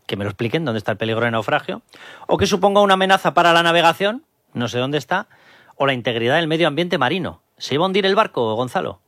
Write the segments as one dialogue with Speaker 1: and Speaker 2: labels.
Speaker 1: que me lo expliquen dónde está el peligro de naufragio, o que suponga una amenaza para la navegación, no sé dónde está, o la integridad del medio ambiente marino. ¿Se iba a hundir el barco, Gonzalo?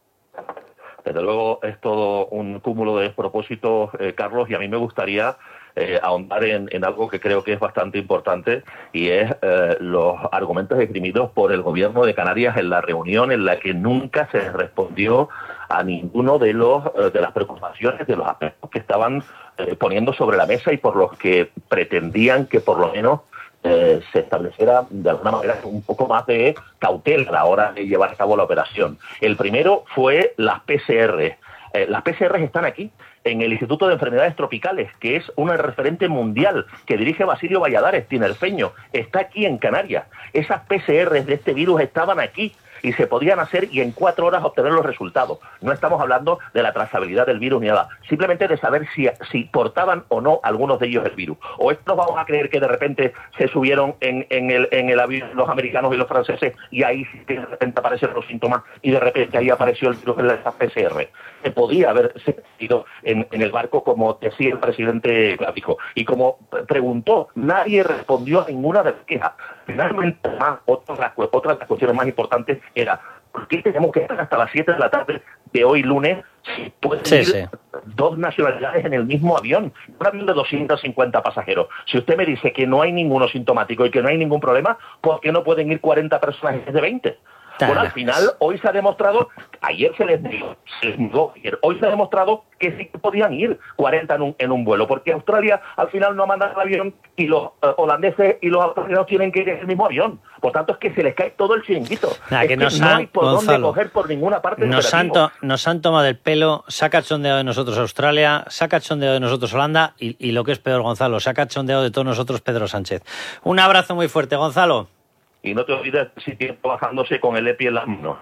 Speaker 2: Desde luego es todo un cúmulo de despropósitos, Carlos, y a mí me gustaría ahondar en algo que creo que es bastante importante, y es los argumentos esgrimidos por el gobierno de Canarias en la reunión en la que nunca se respondió a ninguno de las preocupaciones, de los aspectos que estaban poniendo sobre la mesa y por los que pretendían que por lo menos se estableciera de alguna manera un poco más de cautela a la hora de llevar a cabo la operación. El primero fue las PCR. Las PCR están aquí, en el Instituto de Enfermedades Tropicales, que es un referente mundial que dirige Basilio Valladares, tinerfeño. Está aquí en Canarias. Esas PCR de este virus estaban aquí y se podían hacer y en 4 horas obtener los resultados. No estamos hablando de la trazabilidad del virus ni nada, simplemente de saber si portaban o no algunos de ellos el virus. O esto vamos a creer que de repente se subieron en el avión los americanos y los franceses y ahí de repente aparecieron los síntomas y de repente ahí apareció el virus en la PCR. Se podía haber sentido en el barco, como decía el presidente Clavijo. Y como preguntó, nadie respondió a ninguna de las quejas. Finalmente, otra de las cuestiones más importantes era, ¿por qué tenemos que estar hasta las 7 de la tarde de hoy lunes si pueden ir 2 nacionalidades en el mismo avión? Un avión de 250 pasajeros. Si usted me dice que no hay ninguno sintomático y que no hay ningún problema, ¿por qué no pueden ir 40 personas en vez de 20? Bueno, al final, hoy se ha demostrado, ayer se les negó, hoy se ha demostrado que sí que podían ir 40 en un vuelo, porque Australia al final no manda el avión y los holandeses y los australianos tienen que ir en el mismo avión. Por tanto, es que se les cae todo el chiringuito.
Speaker 1: No hay por
Speaker 2: dónde coger por ninguna parte.
Speaker 1: Nos han tomado el pelo, se ha cachondeado de nosotros Australia, se ha cachondeado de nosotros Holanda y lo que es peor, Gonzalo, se ha cachondeado de todos nosotros Pedro Sánchez. Un abrazo muy fuerte, Gonzalo.
Speaker 2: Y no te olvides si tiempo bajándose con el EPI en las manos.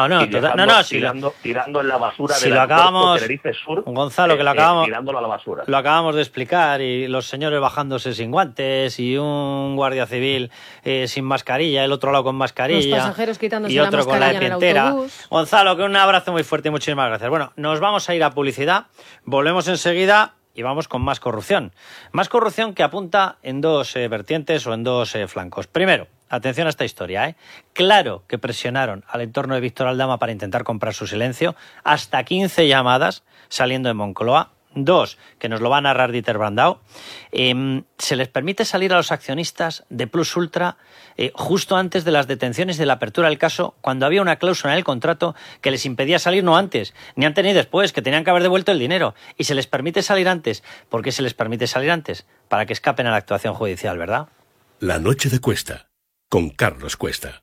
Speaker 2: Tirando en la basura
Speaker 1: si lo acabamos,
Speaker 2: Tenerife Sur,
Speaker 1: Gonzalo,
Speaker 2: tirándolo a la basura.
Speaker 1: Lo acabamos de explicar, y los señores bajándose sin guantes, y un guardia civil sin mascarilla, el otro lado con mascarilla,
Speaker 3: los pasajeros quitándose
Speaker 1: y otro
Speaker 3: la
Speaker 1: con la EPI entera.
Speaker 3: Autobús.
Speaker 1: Gonzalo, que un abrazo muy fuerte y muchísimas gracias. Bueno, nos vamos a ir a publicidad, volvemos enseguida. Y vamos con más corrupción. Más corrupción que apunta en 2 vertientes o en 2 flancos. Primero, atención a esta historia, Claro que presionaron al entorno de Víctor Aldama para intentar comprar su silencio. Hasta 15 llamadas saliendo de Moncloa. 2, que nos lo va a narrar Dieter Brandau. Se les permite salir a los accionistas de Plus Ultra justo antes de las detenciones de la apertura del caso, cuando había una cláusula en el contrato que les impedía salir no antes, ni antes ni después, que tenían que haber devuelto el dinero. Y se les permite salir antes. ¿Por qué se les permite salir antes? Para que escapen a la actuación judicial, ¿verdad?
Speaker 4: La noche de Cuesta, con Carlos Cuesta.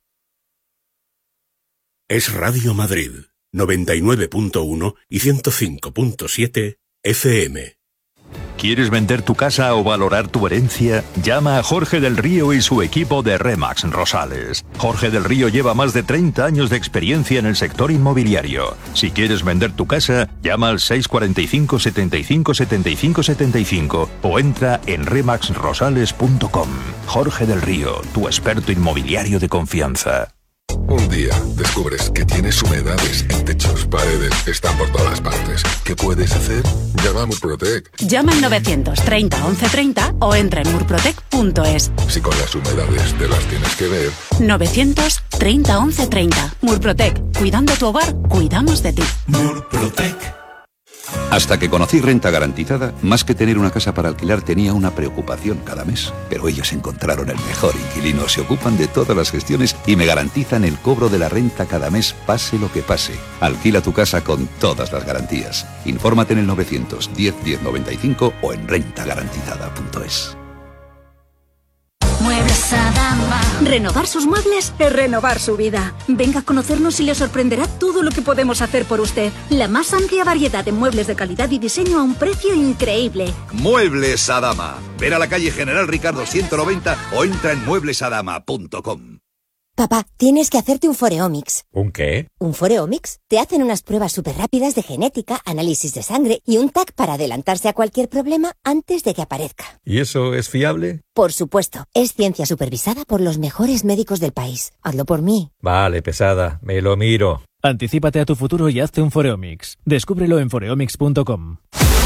Speaker 4: Es Radio Madrid, 99.1 y 105.7 FM.
Speaker 5: ¿Quieres vender tu casa o valorar tu herencia? Llama a Jorge del Río y su equipo de RE/MAX Rosales. Jorge del Río lleva más de 30 años de experiencia en el sector inmobiliario. Si quieres vender tu casa, llama al 645 75 75 75 o entra en remaxrosales.com. Jorge del Río, tu experto inmobiliario de confianza.
Speaker 6: Un día descubres que tienes humedades en techos, paredes, están por todas partes. ¿Qué puedes hacer? Llama a Murprotec.
Speaker 7: Llama al 930 1130 o entra en murprotec.es.
Speaker 6: Si con las humedades te las tienes que ver.
Speaker 7: 930 1130. Murprotec. Cuidando tu hogar, cuidamos de ti.
Speaker 4: Murprotec.
Speaker 8: Hasta que conocí Renta Garantizada, más que tener una casa para alquilar tenía una preocupación cada mes. Pero ellos encontraron el mejor inquilino, se ocupan de todas las gestiones y me garantizan el cobro de la renta cada mes, pase lo que pase. Alquila tu casa con todas las garantías. Infórmate en el 910 1095 o en rentagarantizada.es.
Speaker 9: Muebles Adama.
Speaker 10: Renovar sus muebles es renovar su vida. Venga a conocernos y le sorprenderá todo lo que podemos hacer por usted. La más amplia variedad de muebles de calidad y diseño a un precio increíble.
Speaker 11: Muebles Adama. Ven a la calle General Ricardo 190 o entra en mueblesadama.com.
Speaker 12: Papá, tienes que hacerte un Foreomics.
Speaker 13: ¿Un qué?
Speaker 12: Un Foreomics. Te hacen unas pruebas súper rápidas de genética, análisis de sangre y un TAC para adelantarse a cualquier problema antes de que aparezca.
Speaker 13: ¿Y eso es fiable?
Speaker 12: Por supuesto. Es ciencia supervisada por los mejores médicos del país. Hazlo por mí.
Speaker 13: Vale, pesada. Me lo miro.
Speaker 14: Anticípate a tu futuro y hazte un Foreomics. Descúbrelo en foreomics.com.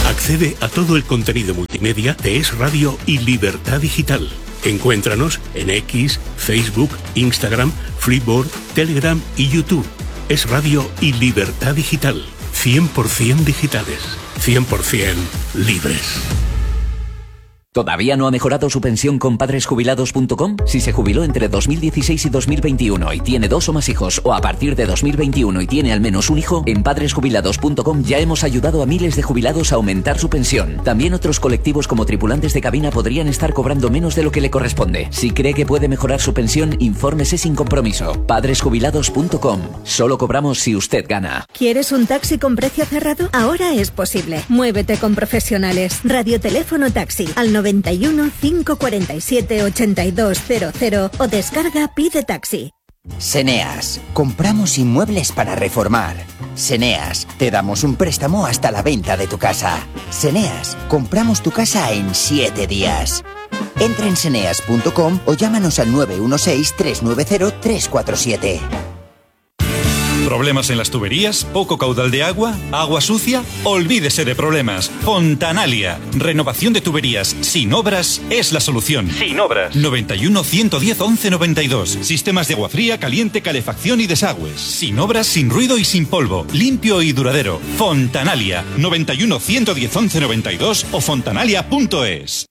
Speaker 4: Accede a todo el contenido multimedia de Es Radio y Libertad Digital. Encuéntranos en X, Facebook, Instagram, Flipboard, Telegram y YouTube. Es Radio y Libertad Digital. 100% digitales. 100% libres.
Speaker 3: ¿Todavía no ha mejorado su pensión con padresjubilados.com? Si se jubiló entre 2016 y 2021 y tiene 2 o más hijos, o a partir de 2021 y tiene al menos un hijo, en padresjubilados.com ya hemos ayudado a miles de jubilados a aumentar su pensión. También otros colectivos como tripulantes de cabina podrían estar cobrando menos de lo que le corresponde. Si cree que puede mejorar su pensión, infórmese sin compromiso. Padresjubilados.com. Solo cobramos si usted gana.
Speaker 9: ¿Quieres un taxi con precio cerrado? Ahora es posible. Muévete con profesionales. Radioteléfono Taxi al 91 547 8200 o descarga Pide Taxi.
Speaker 14: Seneas. Compramos inmuebles para reformar. Seneas. Te damos un préstamo hasta la venta de tu casa. Seneas. Compramos tu casa en 7 días. Entra en seneas.com o llámanos al 916-390-347.
Speaker 15: ¿Problemas en las tuberías? ¿Poco caudal de agua? ¿Agua sucia? Olvídese de problemas. Fontanalia. Renovación de tuberías sin obras es la solución. Sin obras. 91 110 11 92. Sistemas de agua fría, caliente, calefacción y desagües. Sin obras, sin ruido y sin polvo. Limpio y duradero. Fontanalia. 91 110 11 92 o fontanalia.es.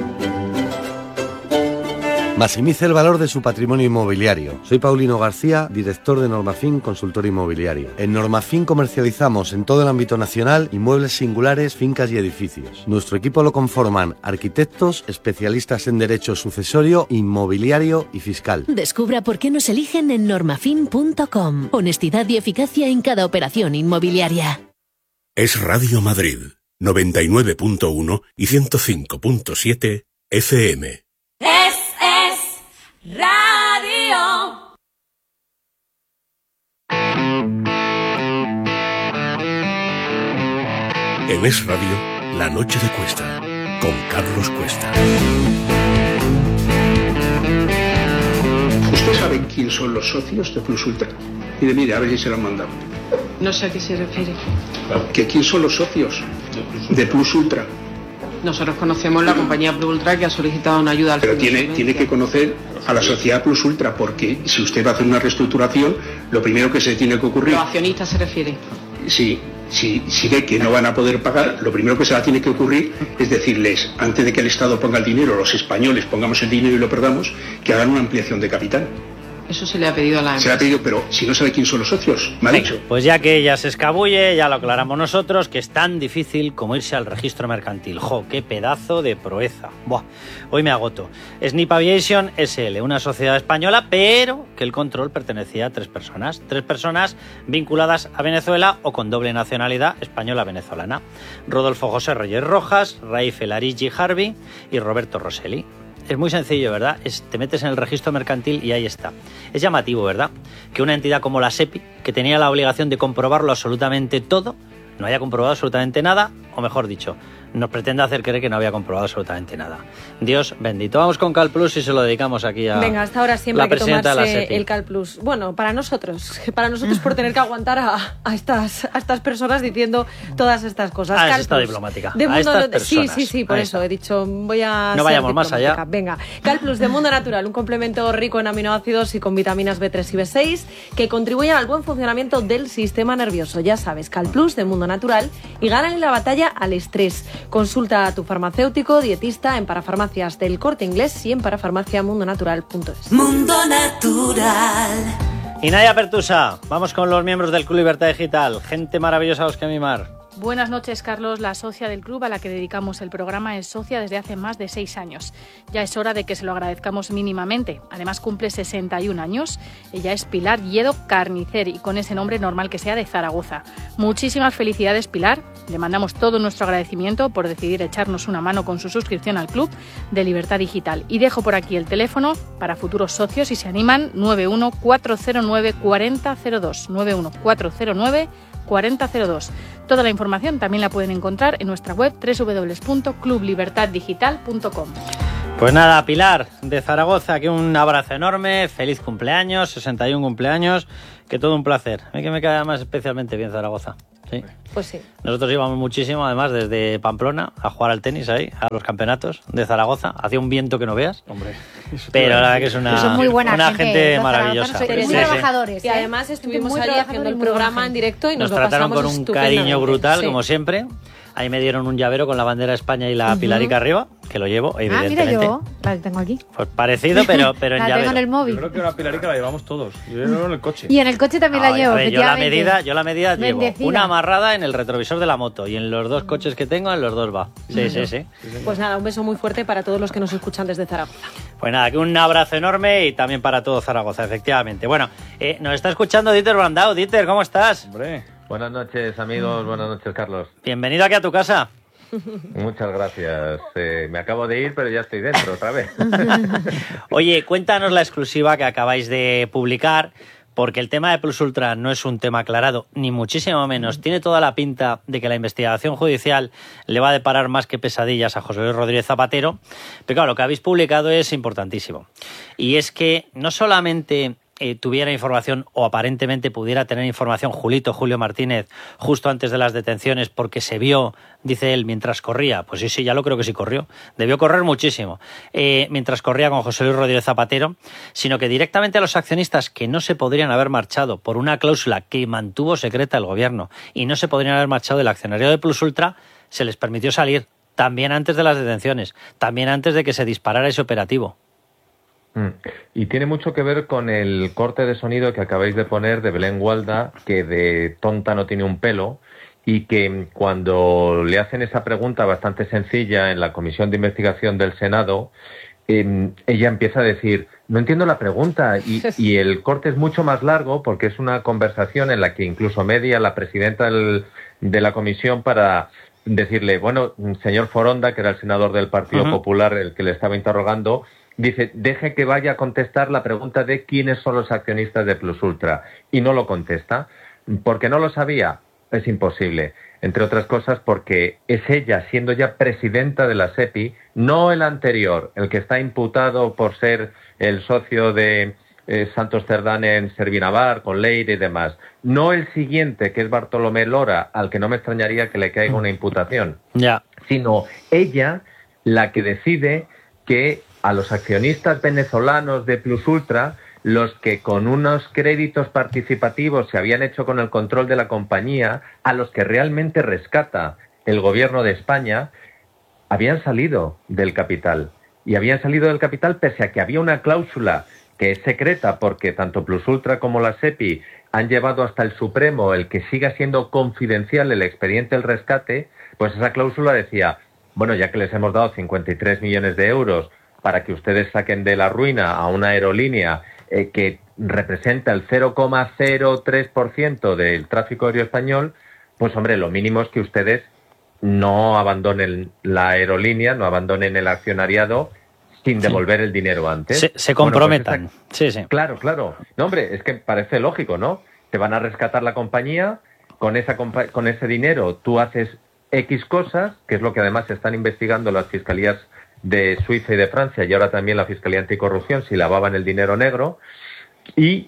Speaker 16: Maximice el valor de su patrimonio inmobiliario. Soy Paulino García, director de Normafin Consultor Inmobiliario. En Normafin comercializamos en todo el ámbito nacional inmuebles singulares, fincas y edificios. Nuestro equipo lo conforman arquitectos, especialistas en derecho sucesorio, inmobiliario y fiscal.
Speaker 17: Descubra por qué nos eligen en normafin.com. Honestidad y eficacia en cada operación inmobiliaria.
Speaker 4: Es Radio Madrid, 99.1 y 105.7 FM.
Speaker 18: Radio.
Speaker 4: En Es Radio, La Noche de Cuesta, con Carlos Cuesta.
Speaker 19: ¿Usted sabe quién son los socios de Plus Ultra? Mire, a ver si se lo han mandado.
Speaker 20: No sé a qué se refiere.
Speaker 19: ¿Quién son los socios de Plus Ultra?
Speaker 20: Nosotros conocemos la compañía Plus Ultra que ha solicitado una ayuda al
Speaker 19: Pero tiene que conocer a la sociedad Plus Ultra, porque si usted va a hacer una reestructuración, lo primero que se tiene que ocurrir...
Speaker 20: ¿Los accionistas se refiere?
Speaker 19: Sí, si ve que no van a poder pagar, lo primero que se va a tener que ocurrir es decirles, antes de que el Estado ponga el dinero, los españoles pongamos el dinero y lo perdamos, que hagan una ampliación de capital.
Speaker 20: Eso se le ha pedido a la empresa.
Speaker 19: Se le ha pedido, pero si no sabe quién son los socios, me ha dicho.
Speaker 1: Pues ya que ella se escabulle, ya lo aclaramos nosotros, que es tan difícil como irse al registro mercantil. ¡Jo, qué pedazo de proeza! Buah, hoy me agoto. Snip Aviation SL, una sociedad española, pero que el control pertenecía a 3 personas. 3 personas vinculadas a Venezuela o con doble nacionalidad española-venezolana. Rodolfo José Reyes Rojas, Raif El Arigi Harvey y Roberto Rosselli. Es muy sencillo, ¿verdad? Te metes en el registro mercantil y ahí está. Es llamativo, ¿verdad? Que una entidad como la SEPI, que tenía la obligación de comprobarlo absolutamente todo, no haya comprobado absolutamente nada, o mejor dicho, nos pretende hacer creer que no había comprobado absolutamente nada. Dios bendito. Vamos con CalPlus y se lo dedicamos aquí a...
Speaker 21: Venga, hasta ahora siempre hay que tomarse el CalPlus. Bueno, para nosotros por tener que aguantar a estas personas diciendo todas estas cosas.
Speaker 1: Eso está diplomática. A estas personas.
Speaker 21: Sí, por eso he dicho, voy a...
Speaker 1: No vayamos más allá.
Speaker 21: Venga, CalPlus de Mundo Natural, un complemento rico en aminoácidos y con vitaminas B3 y B6 que contribuyen al buen funcionamiento del sistema nervioso. Ya sabes, CalPlus de Mundo Natural y gánale la batalla al estrés. Consulta a tu farmacéutico, dietista en parafarmacias del Corte Inglés y en parafarmaciamundonatural.es.
Speaker 18: Mundo Natural.
Speaker 1: Y Nadia Pertusa, vamos con los miembros del Club Libertad Digital. Gente maravillosa a los que mimar.
Speaker 22: Buenas noches, Carlos. La socia del club a la que dedicamos el programa es socia desde hace más de 6 años. Ya es hora de que se lo agradezcamos mínimamente. Además, cumple 61 años. Ella es Pilar Lledo Carnicer y con ese nombre normal que sea de Zaragoza. Muchísimas felicidades, Pilar. Le mandamos todo nuestro agradecimiento por decidir echarnos una mano con su suscripción al club de Libertad Digital. Y dejo por aquí el teléfono para futuros socios si se animan, 91409 4002. 91409 4002. Toda la información también la pueden encontrar en nuestra web www.clublibertaddigital.com.
Speaker 1: Pues nada, Pilar de Zaragoza, aquí un abrazo enorme, feliz cumpleaños, 61 cumpleaños, que todo un placer. A mí que me cae además especialmente bien Zaragoza. Sí.
Speaker 21: Pues sí.
Speaker 1: Nosotros íbamos muchísimo, además, desde Pamplona a jugar al tenis ahí, a los campeonatos de Zaragoza. Hacía un viento que no veas.
Speaker 2: Hombre,
Speaker 1: pero la verdad que es
Speaker 5: son muy buena
Speaker 1: gente maravillosa.
Speaker 5: Muy trabajadores.
Speaker 21: Y además estuvimos
Speaker 5: muy
Speaker 21: allí haciendo el programa en directo y nos lo
Speaker 1: trataron
Speaker 21: pasamos
Speaker 1: con un cariño brutal,
Speaker 21: sí.
Speaker 1: como siempre. Ahí me dieron un llavero con la bandera de España y la pilarica arriba, que lo llevo, evidentemente.
Speaker 5: Mira, yo la tengo aquí.
Speaker 1: Pues parecido, pero en
Speaker 5: la
Speaker 1: llavero.
Speaker 5: tengo en el móvil.
Speaker 2: Yo creo que una pilarica la llevamos todos. Yo llevo en el coche.
Speaker 5: Y en el coche también la llevo,
Speaker 1: ver, yo la medida llevo
Speaker 5: Bendecida.
Speaker 1: una amarrada en el retrovisor de la moto y en los dos coches que tengo, en los dos va. Sí.
Speaker 21: Pues nada, un beso muy fuerte para todos los que nos escuchan desde Zaragoza.
Speaker 1: Pues nada, que un abrazo enorme y también para todo Zaragoza, efectivamente. Bueno, nos está escuchando Dieter Brandau. Dieter, ¿cómo estás?
Speaker 2: Hombre.
Speaker 23: Buenas noches, amigos. Buenas noches, Carlos.
Speaker 1: Bienvenido aquí a tu casa.
Speaker 23: Muchas gracias. Me acabo de ir, pero ya estoy dentro otra vez.
Speaker 1: Oye, cuéntanos la exclusiva que acabáis de publicar, porque el tema de Plus Ultra no es un tema aclarado, ni muchísimo menos. Tiene toda la pinta de que la investigación judicial le va a deparar más que pesadillas a José Luis Rodríguez Zapatero. Pero claro, lo que habéis publicado es importantísimo. Y es que no solamente tuviera información o aparentemente pudiera tener información Julio Martínez justo antes de las detenciones porque se vio, dice él, mientras corría. Pues sí, ya lo creo que sí corrió. Debió correr muchísimo mientras corría con José Luis Rodríguez Zapatero, sino que directamente a los accionistas que no se podrían haber marchado por una cláusula que mantuvo secreta el gobierno y no se podrían haber marchado del accionariado de Plus Ultra, se les permitió salir también antes de las detenciones, también antes de que se disparara ese operativo.
Speaker 23: Y tiene mucho que ver con el corte de sonido que acabáis de poner de Belén Gualda, que de tonta no tiene un pelo, y que cuando le hacen esa pregunta bastante sencilla en la Comisión de Investigación del Senado, ella empieza a decir, no entiendo la pregunta, y el corte es mucho más largo porque es una conversación en la que incluso media la presidenta de la comisión para decirle, bueno, señor Foronda, que era el senador del Partido Popular, el que le estaba interrogando, dice, deje que vaya a contestar la pregunta de quiénes son los accionistas de Plus Ultra. Y no lo contesta. ¿Porque no lo sabía? Es imposible. Entre otras cosas porque es ella, siendo ya presidenta de la SEPI, no el anterior, el que está imputado por ser el socio de Santos Cerdán en Servinavar, con Leire y demás. No el siguiente, que es Bartolomé Lora, al que no me extrañaría que le caiga una imputación. Sino ella la que decide que a los accionistas venezolanos de Plus Ultra, los que con unos créditos participativos se habían hecho con el control de la compañía, a los que realmente rescata el gobierno de España, habían salido del capital. Y habían salido del capital pese a que había una cláusula que es secreta, porque tanto Plus Ultra como la SEPI han llevado hasta el Supremo el que siga siendo confidencial el expediente del rescate, pues esa cláusula decía, bueno, ya que les hemos dado 53 millones de euros para que ustedes saquen de la ruina a una aerolínea que representa el 0,03% del tráfico aéreo español, pues hombre, lo mínimo es que ustedes no abandonen la aerolínea, no abandonen el accionariado sin devolver el dinero antes.
Speaker 1: Se comprometan.
Speaker 23: Bueno, pues
Speaker 1: sí.
Speaker 23: Claro. No, hombre, es que parece lógico, ¿no? Te van a rescatar la compañía, con ese dinero tú haces X cosas, que es lo que además están investigando las fiscalías de Suiza y de Francia, y ahora también la Fiscalía Anticorrupción, si lavaban el dinero negro, y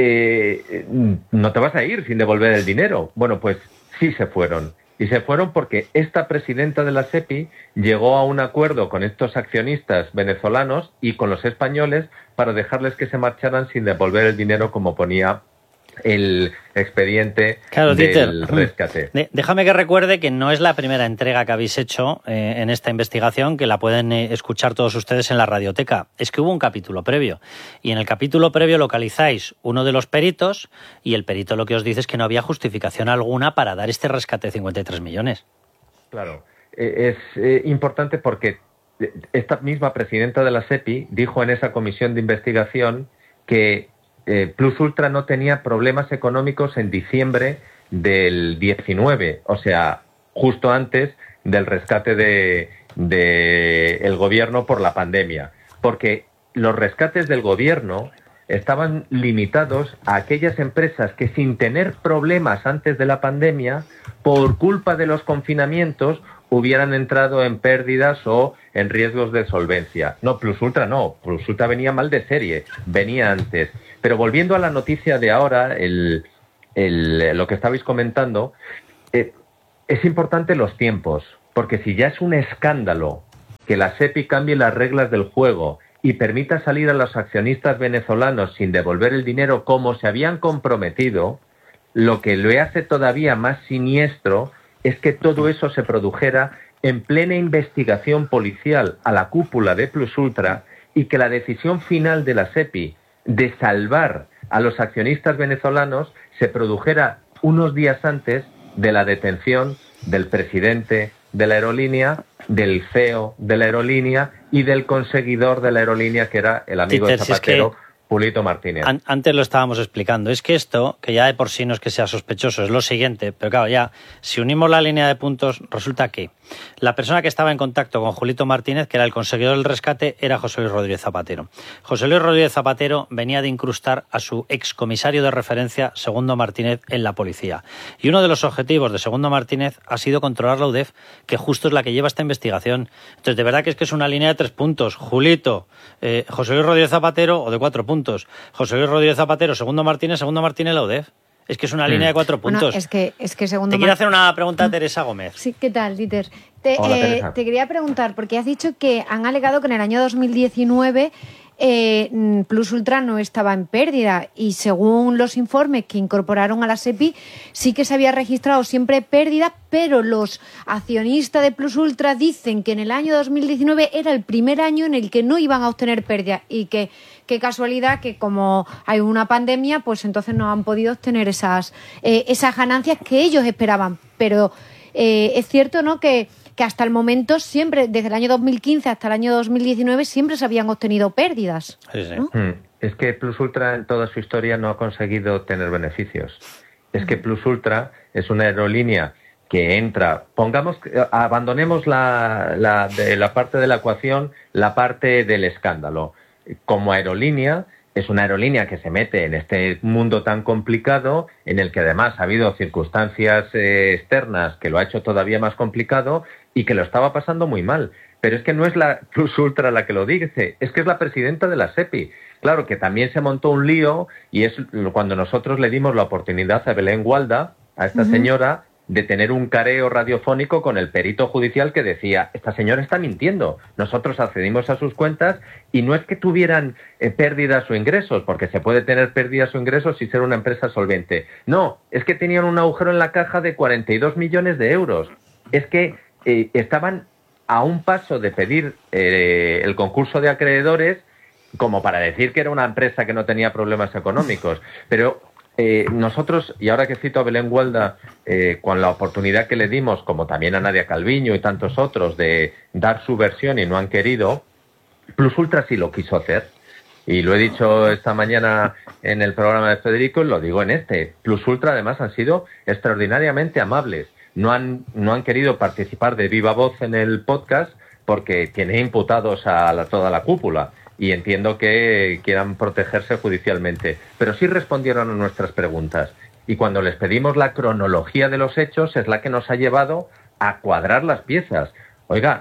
Speaker 23: no te vas a ir sin devolver el dinero. Bueno, pues sí se fueron. Y se fueron porque esta presidenta de la SEPI llegó a un acuerdo con estos accionistas venezolanos y con los españoles para dejarles que se marcharan sin devolver el dinero, como ponía el expediente del rescate.
Speaker 1: Déjame que recuerde que no es la primera entrega que habéis hecho en esta investigación, que la pueden escuchar todos ustedes en la radioteca. Es que hubo un capítulo previo, y en el capítulo previo localizáis uno de los peritos, y el perito lo que os dice es que no había justificación alguna para dar este rescate de 53 millones.
Speaker 23: Claro, es importante porque esta misma presidenta de la SEPI dijo en esa comisión de investigación que Plus Ultra no tenía problemas económicos en diciembre del 19, o sea, justo antes del rescate de el gobierno por la pandemia, porque los rescates del gobierno estaban limitados a aquellas empresas que, sin tener problemas antes de la pandemia, por culpa de los confinamientos, hubieran entrado en pérdidas o en riesgos de solvencia. No, Plus Ultra no. Plus Ultra venía mal de serie, venía antes. Pero volviendo a la noticia de ahora, lo que estabais comentando, es importante los tiempos, porque si ya es un escándalo que la SEPI cambie las reglas del juego y permita salir a los accionistas venezolanos sin devolver el dinero como se habían comprometido, lo que le hace todavía más siniestro es que todo eso se produjera en plena investigación policial a la cúpula de Plus Ultra y que la decisión final de la SEPI de salvar a los accionistas venezolanos se produjera unos días antes de la detención del presidente de la aerolínea, del CEO de la aerolínea y del conseguidor de la aerolínea, que era el amigo de Zapatero, Julito Martínez.
Speaker 1: Antes lo estábamos explicando. Es que esto, que ya de por sí no es que sea sospechoso, es lo siguiente. Pero claro, ya, si unimos la línea de puntos, resulta que la persona que estaba en contacto con Julito Martínez, que era el conseguidor del rescate, era José Luis Rodríguez Zapatero. José Luis Rodríguez Zapatero venía de incrustar a su excomisario de referencia, Segundo Martínez, en la policía. Y uno de los objetivos de Segundo Martínez ha sido controlar la UDEF, que justo es la que lleva esta investigación. Entonces, de verdad que es una línea de 3 puntos. Julito, José Luis Rodríguez Zapatero, o de 4 puntos. José Luis Rodríguez Zapatero, Segundo Martínez, la UDEF. Es que es una línea de 4 puntos.
Speaker 5: Bueno, es que Segundo
Speaker 1: Te quiero hacer una pregunta a Teresa Gómez.
Speaker 5: Sí, ¿qué tal, Dieter?
Speaker 23: Hola, Teresa.
Speaker 5: Te quería preguntar, porque has dicho que han alegado que en el año 2019 Plus Ultra no estaba en pérdida y según los informes que incorporaron a la SEPI sí que se había registrado siempre pérdida, pero los accionistas de Plus Ultra dicen que en el año 2019 era el primer año en el que no iban a obtener pérdida y que qué casualidad que como hay una pandemia pues entonces no han podido obtener esas ganancias que ellos esperaban, pero es cierto, ¿no?, que hasta el momento siempre, desde el año 2015 hasta el año 2019, siempre se habían obtenido pérdidas, ¿no?
Speaker 23: Es que Plus Ultra en toda su historia no ha conseguido tener beneficios. Es que Plus Ultra es una aerolínea que entra, abandonemos de la parte de la ecuación, la parte del escándalo. Como aerolínea, es una aerolínea que se mete en este mundo tan complicado, en el que además ha habido circunstancias externas que lo ha hecho todavía más complicado y que lo estaba pasando muy mal. Pero es que no es la Plus Ultra la que lo dice, es que es la presidenta de la SEPI. Claro que también se montó un lío y es cuando nosotros le dimos la oportunidad a Belén Gualda, a esta señora, de tener un careo radiofónico con el perito judicial que decía, esta señora está mintiendo, nosotros accedimos a sus cuentas y no es que tuvieran pérdidas o ingresos, porque se puede tener pérdidas o ingresos y ser una empresa solvente. No, es que tenían un agujero en la caja de 42 millones de euros. Es que estaban a un paso de pedir el concurso de acreedores como para decir que era una empresa que no tenía problemas económicos, pero nosotros, y ahora que cito a Belén Gualda, con la oportunidad que le dimos, como también a Nadia Calviño y tantos otros, de dar su versión y no han querido, Plus Ultra sí lo quiso hacer. Y lo he dicho esta mañana en el programa de Federico y lo digo en este. Plus Ultra además han sido extraordinariamente amables. No han querido participar de viva voz en el podcast porque tiene imputados a toda la cúpula. Y entiendo que quieran protegerse judicialmente, pero sí respondieron a nuestras preguntas. Y cuando les pedimos la cronología de los hechos es la que nos ha llevado a cuadrar las piezas. Oiga,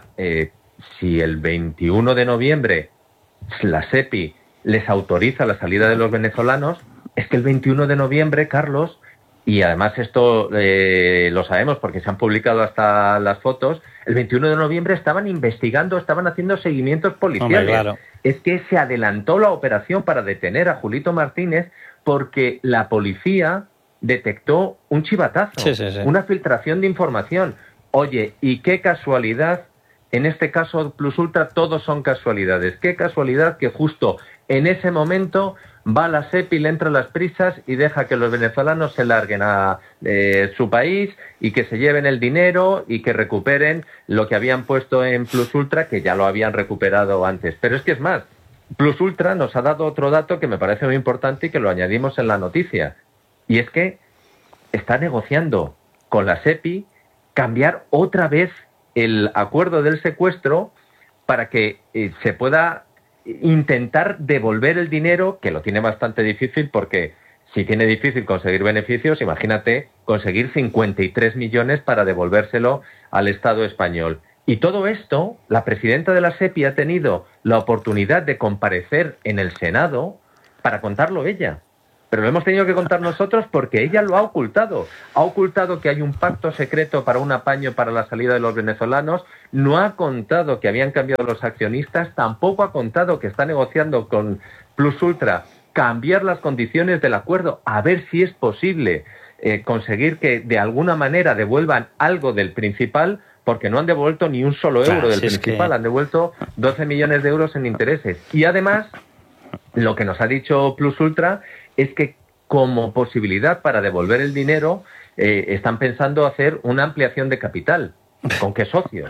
Speaker 23: si el 21 de noviembre la SEPI les autoriza la salida de los venezolanos, es que el 21 de noviembre, Carlos, y además esto lo sabemos porque se han publicado hasta las fotos, el 21 de noviembre estaban investigando, estaban haciendo seguimientos policiales.
Speaker 1: Hombre, claro.
Speaker 23: Es que se adelantó la operación para detener a Julito Martínez porque la policía detectó un chivatazo, una filtración de información. Oye, y qué casualidad, en este caso Plus Ultra todos son casualidades. Qué casualidad que justo en ese momento va la SEPI, le entra las prisas y deja que los venezolanos se larguen a su país y que se lleven el dinero y que recuperen lo que habían puesto en Plus Ultra, que ya lo habían recuperado antes. Pero es que es más, Plus Ultra nos ha dado otro dato que me parece muy importante y que lo añadimos en la noticia. Y es que está negociando con la SEPI cambiar otra vez el acuerdo del secuestro para que se pueda intentar devolver el dinero, que lo tiene bastante difícil porque si tiene difícil conseguir beneficios, imagínate conseguir 53 millones para devolvérselo al Estado español. Y todo esto, la presidenta de la SEPI ha tenido la oportunidad de comparecer en el Senado para contarlo ella. Pero lo hemos tenido que contar nosotros porque ella lo ha ocultado. Ha ocultado que hay un pacto secreto para un apaño para la salida de los venezolanos. No ha contado que habían cambiado los accionistas. Tampoco ha contado que está negociando con Plus Ultra cambiar las condiciones del acuerdo. A ver si es posible conseguir que de alguna manera devuelvan algo del principal, porque no han devuelto ni un solo euro del principal. Han devuelto 12 millones de euros en intereses. Y además, lo que nos ha dicho Plus Ultra es que como posibilidad para devolver el dinero están pensando hacer una ampliación de capital. ¿Con qué socios?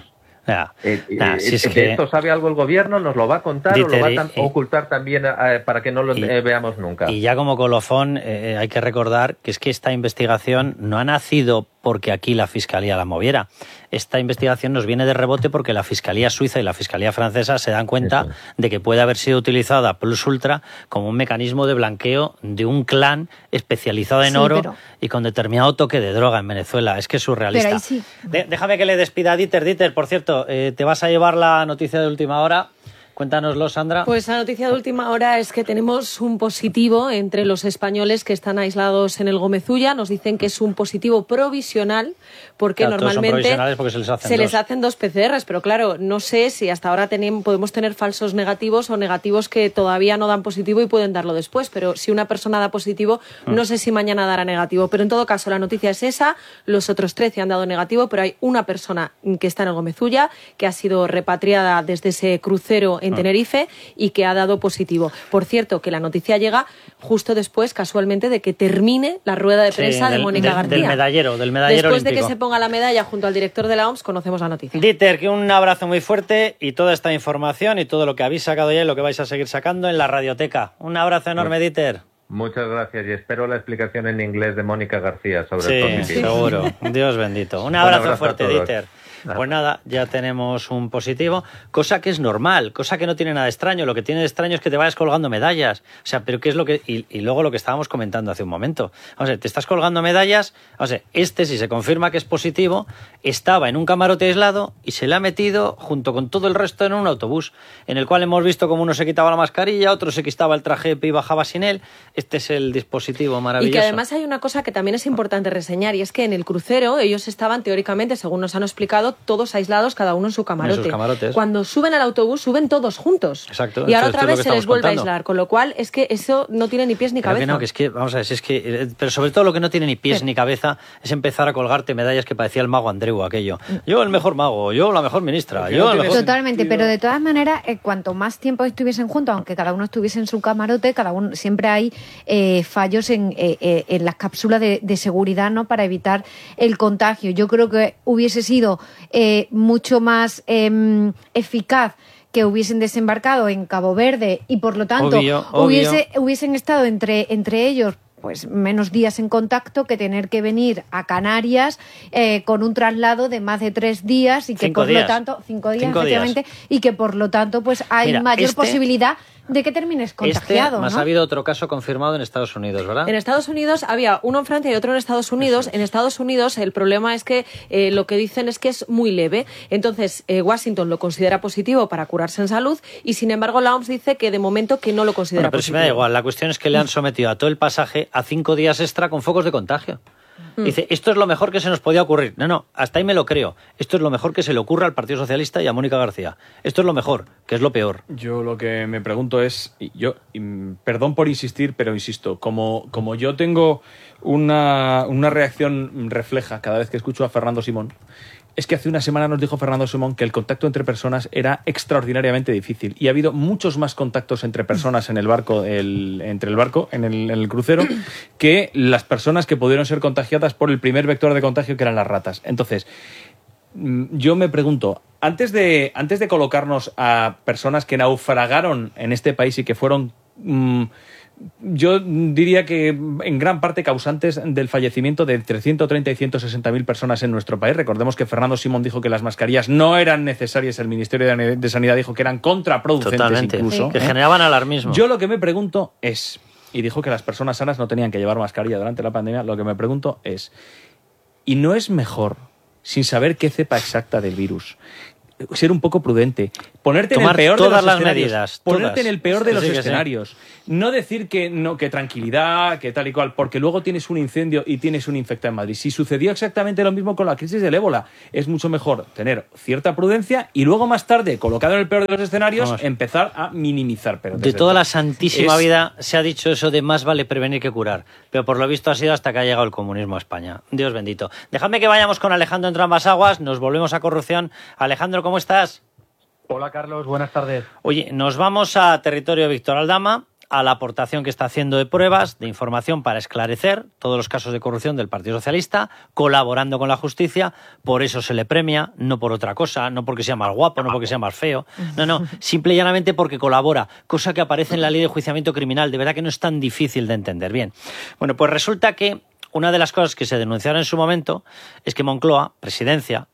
Speaker 23: ¿De esto sabe algo el gobierno? ¿Nos lo va a contar, Dieter, o lo va a ocultar también para que no lo veamos nunca?
Speaker 1: Y ya como colofón hay que recordar que es que esta investigación no ha nacido porque aquí la Fiscalía la moviera. Esta investigación nos viene de rebote porque la Fiscalía Suiza y la Fiscalía Francesa se dan cuenta de que puede haber sido utilizada Plus Ultra como un mecanismo de blanqueo de un clan especializado en oro y con determinado toque de droga en Venezuela. Es que es surrealista.
Speaker 5: Pero ahí sí.
Speaker 1: Déjame que le despida a Dieter. Dieter, por cierto, te vas a llevar la noticia de última hora. Cuéntanoslo, Sandra.
Speaker 21: Pues la noticia de última hora es que tenemos un positivo entre los españoles que están aislados en el Gómez Ulla. Nos dicen que es un positivo provisional porque normalmente
Speaker 1: porque
Speaker 21: se les hacen dos PCRs, pero claro, no sé si hasta ahora podemos tener falsos negativos o negativos que todavía no dan positivo y pueden darlo después, pero si una persona da positivo, no sé si mañana dará negativo, pero en todo caso la noticia es esa. Los otros 13 han dado negativo, pero hay una persona que está en el Gómez Ulla que ha sido repatriada desde ese crucero en Tenerife y que ha dado positivo. Por cierto, que la noticia llega justo después, casualmente, de que termine la rueda de prensa de Mónica García.
Speaker 1: Del medallero
Speaker 21: Después
Speaker 1: olímpico.
Speaker 21: De que se ponga la medalla junto al director de la OMS, conocemos la noticia.
Speaker 1: Dieter, que un abrazo muy fuerte y toda esta información y todo lo que habéis sacado ya y lo que vais a seguir sacando en la radioteca. Un abrazo enorme, Dieter.
Speaker 23: Muchas gracias y espero la explicación en inglés de Mónica García sobre el positivo.
Speaker 1: Sí, seguro. Dios bendito. Un abrazo fuerte, Dieter. Pues nada, ya tenemos un positivo, cosa que es normal, cosa que no tiene nada de extraño. Lo que tiene de extraño es que te vayas colgando medallas. O sea, pero ¿qué es lo que...? Y luego lo que estábamos comentando hace un momento. O sea, te estás colgando medallas. O sea, si se confirma que es positivo, estaba en un camarote aislado y se le ha metido junto con todo el resto en un autobús, en el cual hemos visto cómo uno se quitaba la mascarilla, otro se quitaba el traje y bajaba sin él. Este es el dispositivo maravilloso.
Speaker 21: Y que además hay una cosa que también es importante reseñar, y es que en el crucero ellos estaban teóricamente, según nos han explicado, todos aislados, cada uno en su camarote.
Speaker 1: En sus camarotes.
Speaker 21: Cuando suben al autobús, suben todos juntos.
Speaker 1: Exacto.
Speaker 21: Y ahora otra vez se les vuelve a aislar, con lo cual es que eso no tiene ni pies ni cabeza.
Speaker 1: Vamos a ver, pero sobre todo lo que no tiene ni pies ni cabeza es empezar a colgarte medallas que parecía el mago Andreu, aquello. Yo el mejor mago, yo la mejor ministra, yo el mejor...
Speaker 5: Totalmente, pero de todas maneras, cuanto más tiempo estuviesen juntos, aunque cada uno estuviese en su camarote, cada uno siempre hay fallos en las cápsulas de seguridad, ¿no?, para evitar el contagio. Yo creo que hubiese sido mucho más eficaz que hubiesen desembarcado en Cabo Verde y por lo tanto hubiesen estado entre ellos pues menos días en contacto que tener que venir a Canarias con un traslado de más de 3 días y que por lo tanto 5 días efectivamente y que por lo tanto pues hay mayor posibilidad de que termines contagiado.
Speaker 1: Más
Speaker 5: ¿no?
Speaker 1: ha habido otro caso confirmado en Estados Unidos, ¿verdad?
Speaker 21: En Estados Unidos había uno en Francia y otro en Estados Unidos. En Estados Unidos el problema es que lo que dicen es que es muy leve. Entonces Washington lo considera positivo para curarse en salud y sin embargo la OMS dice que de momento que no lo considera
Speaker 1: pero
Speaker 21: positivo.
Speaker 1: Si me da igual, la cuestión es que le han sometido a todo el pasaje a 5 días extra con focos de contagio. Dice, esto es lo mejor que se nos podía ocurrir. No, hasta ahí me lo creo. Esto es lo mejor que se le ocurre al Partido Socialista y a Mónica García. Esto es lo mejor, que es lo peor.
Speaker 2: Yo lo que me pregunto es, perdón por insistir, pero insisto, como yo tengo una reacción refleja cada vez que escucho a Fernando Simón, es que hace una semana nos dijo Fernando Simón que el contacto entre personas era extraordinariamente difícil y ha habido muchos más contactos entre personas en el barco, en el crucero, que las personas que pudieron ser contagiadas por el primer vector de contagio, que eran las ratas. Entonces, yo me pregunto, antes de colocarnos a personas que naufragaron en este país y que fueron... yo diría que en gran parte causantes del fallecimiento de entre 130 y 160.000 personas en nuestro país. Recordemos que Fernando Simón dijo que las mascarillas no eran necesarias, el Ministerio de Sanidad dijo que eran contraproducentes.
Speaker 1: Totalmente,
Speaker 2: incluso.
Speaker 1: que generaban alarmismo.
Speaker 2: Yo lo que me pregunto es, y dijo que las personas sanas no tenían que llevar mascarilla durante la pandemia, lo que me pregunto es, ¿y no es mejor, sin saber qué cepa exacta del virus, ser un poco prudente. Ponerte
Speaker 1: Tomar
Speaker 2: en el peor
Speaker 1: todas
Speaker 2: de los
Speaker 1: las
Speaker 2: escenarios.
Speaker 1: medidas,
Speaker 2: Ponerte
Speaker 1: todas.
Speaker 2: en el peor de los
Speaker 1: Sí, que sí.
Speaker 2: escenarios. No decir que no, que tranquilidad, que tal y cual, porque luego tienes un incendio y tienes un infectado en Madrid. Si sucedió exactamente lo mismo con la crisis del ébola, es mucho mejor tener cierta prudencia y luego más tarde, colocado en el peor de los escenarios,
Speaker 1: Vamos.
Speaker 2: empezar a minimizar. Pero
Speaker 1: De
Speaker 2: desde
Speaker 1: toda
Speaker 2: luego,
Speaker 1: la santísima
Speaker 2: es-
Speaker 1: vida se ha dicho eso de más vale prevenir que curar. Pero por lo visto ha sido hasta que ha llegado el comunismo a España. Dios bendito. Dejadme que vayamos con Alejandro entre ambas aguas. Nos volvemos a corrupción. Alejandro, ¿cómo estás?
Speaker 6: Hola Carlos, buenas tardes.
Speaker 1: Oye, nos vamos a territorio Víctor Aldama, a la aportación que está haciendo de pruebas, de información para esclarecer todos los casos de corrupción del Partido Socialista, colaborando con la justicia. Por eso se le premia, no por otra cosa, no porque sea más guapo, no porque sea más feo. No, simple y llanamente porque colabora, cosa que aparece en la ley de enjuiciamiento criminal. De verdad que no es tan difícil de entender. Bien, bueno, pues resulta que una de las cosas que se denunciaron en su momento es que Moncloa, Presidencia,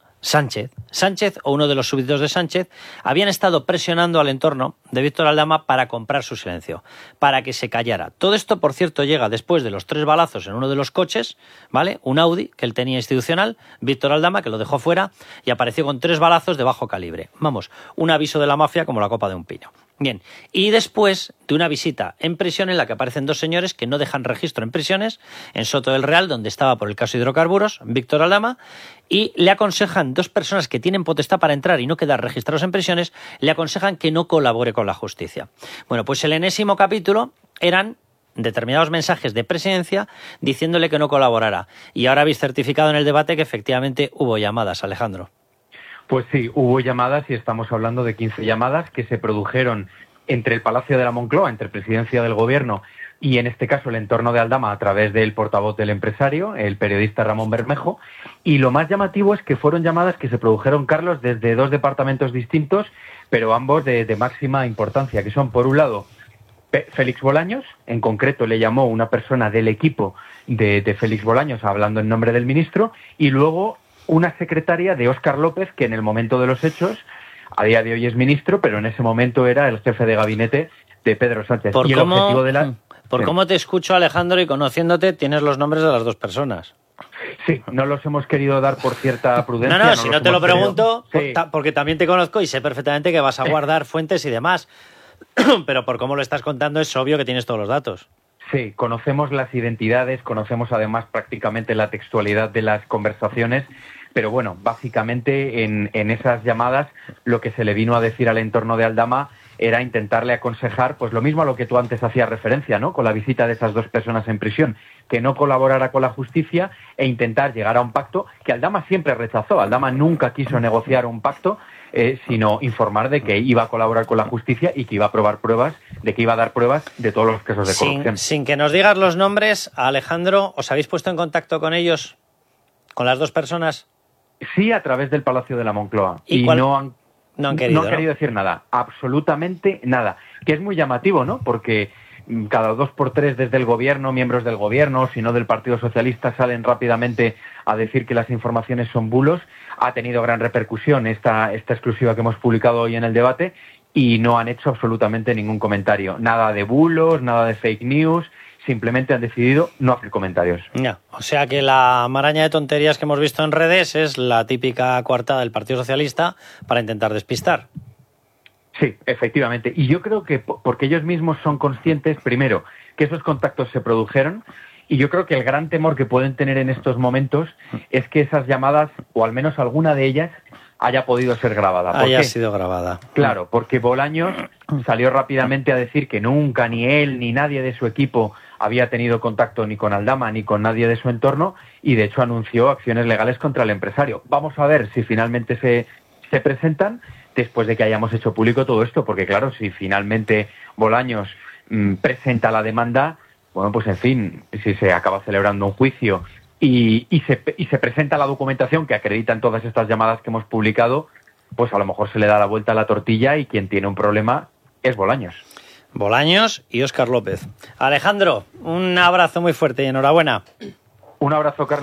Speaker 1: Sánchez o uno de los súbditos de Sánchez habían estado presionando al entorno de Víctor Aldama para comprar su silencio, para que se callara. Todo esto, por cierto, llega después de los 3 balazos en uno de los coches, ¿vale? Un Audi que él tenía institucional, Víctor Aldama, que lo dejó fuera y apareció con 3 balazos de bajo calibre. Vamos, un aviso de la mafia como la copa de un pino. Bien, y después de una visita en prisión en la que aparecen 2 señores que no dejan registro en prisiones, en Soto del Real, donde estaba por el caso de hidrocarburos, Víctor Aldama, y le aconsejan 2 personas que tienen potestad para entrar y no quedar registrados en prisiones, le aconsejan que no colabore con la justicia. Bueno, pues el enésimo capítulo eran determinados mensajes de Presidencia diciéndole que no colaborara. Y ahora habéis certificado en el debate que efectivamente hubo llamadas, Alejandro.
Speaker 6: Pues sí, hubo llamadas y estamos hablando de 15 llamadas que se produjeron entre el Palacio de la Moncloa, entre Presidencia del Gobierno y en este caso el entorno de Aldama a través del portavoz del empresario, el periodista Ramón Bermejo. Y lo más llamativo es que fueron llamadas que se produjeron, Carlos, desde 2 departamentos distintos, pero ambos de máxima importancia, que son, por un lado, Félix Bolaños, en concreto le llamó una persona del equipo de Félix Bolaños hablando en nombre del ministro, y luego una secretaria de Óscar López, que en el momento de los hechos, a día de hoy es ministro, pero en ese momento era el jefe de gabinete de Pedro Sánchez.
Speaker 1: Por
Speaker 6: y el objetivo de la...
Speaker 1: Por cómo te escucho, Alejandro, y conociéndote, tienes los nombres de las 2 personas.
Speaker 6: Sí, no los hemos querido dar por cierta prudencia.
Speaker 1: No, si no te lo pregunto,
Speaker 6: Sí.
Speaker 1: porque también te conozco y sé perfectamente que vas a guardar fuentes y demás. Pero por cómo lo estás contando es obvio que tienes todos los datos.
Speaker 6: Sí, conocemos las identidades, conocemos además prácticamente la textualidad de las conversaciones, pero bueno, básicamente en esas llamadas lo que se le vino a decir al entorno de Aldama era intentarle aconsejar, pues lo mismo a lo que tú antes hacías referencia, ¿no? Con la visita de esas 2 personas en prisión, que no colaborara con la justicia e intentar llegar a un pacto que Aldama siempre rechazó. Aldama nunca quiso negociar un pacto, sino informar de que iba a colaborar con la justicia y que iba a probar pruebas, de que iba a dar pruebas de todos los casos de corrupción.
Speaker 1: Sin que nos digas los nombres, Alejandro, ¿os habéis puesto en contacto con ellos? ¿Con las 2 personas?
Speaker 6: Sí, a través del Palacio de la Moncloa.
Speaker 1: ¿Y
Speaker 6: no han
Speaker 1: querido,
Speaker 6: querido decir nada, absolutamente nada. Que es muy llamativo, ¿no? Porque cada 2 por 3 desde el gobierno, miembros del gobierno, si no del Partido Socialista, salen rápidamente a decir que las informaciones son bulos. Ha tenido gran repercusión esta exclusiva que hemos publicado hoy en el debate y no han hecho absolutamente ningún comentario. Nada de bulos, nada de fake news. Simplemente han decidido no hacer comentarios.
Speaker 1: Ya, o sea que la maraña de tonterías que hemos visto en redes es la típica coartada del Partido Socialista para intentar despistar.
Speaker 6: Sí, efectivamente. Y yo creo que porque ellos mismos son conscientes, primero, que esos contactos se produjeron, y yo creo que el gran temor que pueden tener en estos momentos es que esas llamadas, o al menos alguna de ellas, haya podido ser grabada. ¿Por
Speaker 1: haya
Speaker 6: qué?
Speaker 1: sido grabada.
Speaker 6: Claro, porque Bolaños salió rápidamente a decir que nunca ni él ni nadie de su equipo había tenido contacto ni con Aldama ni con nadie de su entorno, y de hecho anunció acciones legales contra el empresario. Vamos a ver si finalmente se presentan después de que hayamos hecho público todo esto, porque claro, si finalmente Bolaños presenta la demanda, bueno, pues en fin, si se acaba celebrando un juicio y se presenta la documentación que acreditan todas estas llamadas que hemos publicado, pues a lo mejor se le da la vuelta a la tortilla y quien tiene un problema es Bolaños.
Speaker 1: Bolaños y Óscar López. Alejandro, un abrazo muy fuerte y enhorabuena.
Speaker 6: Un abrazo, Carlos.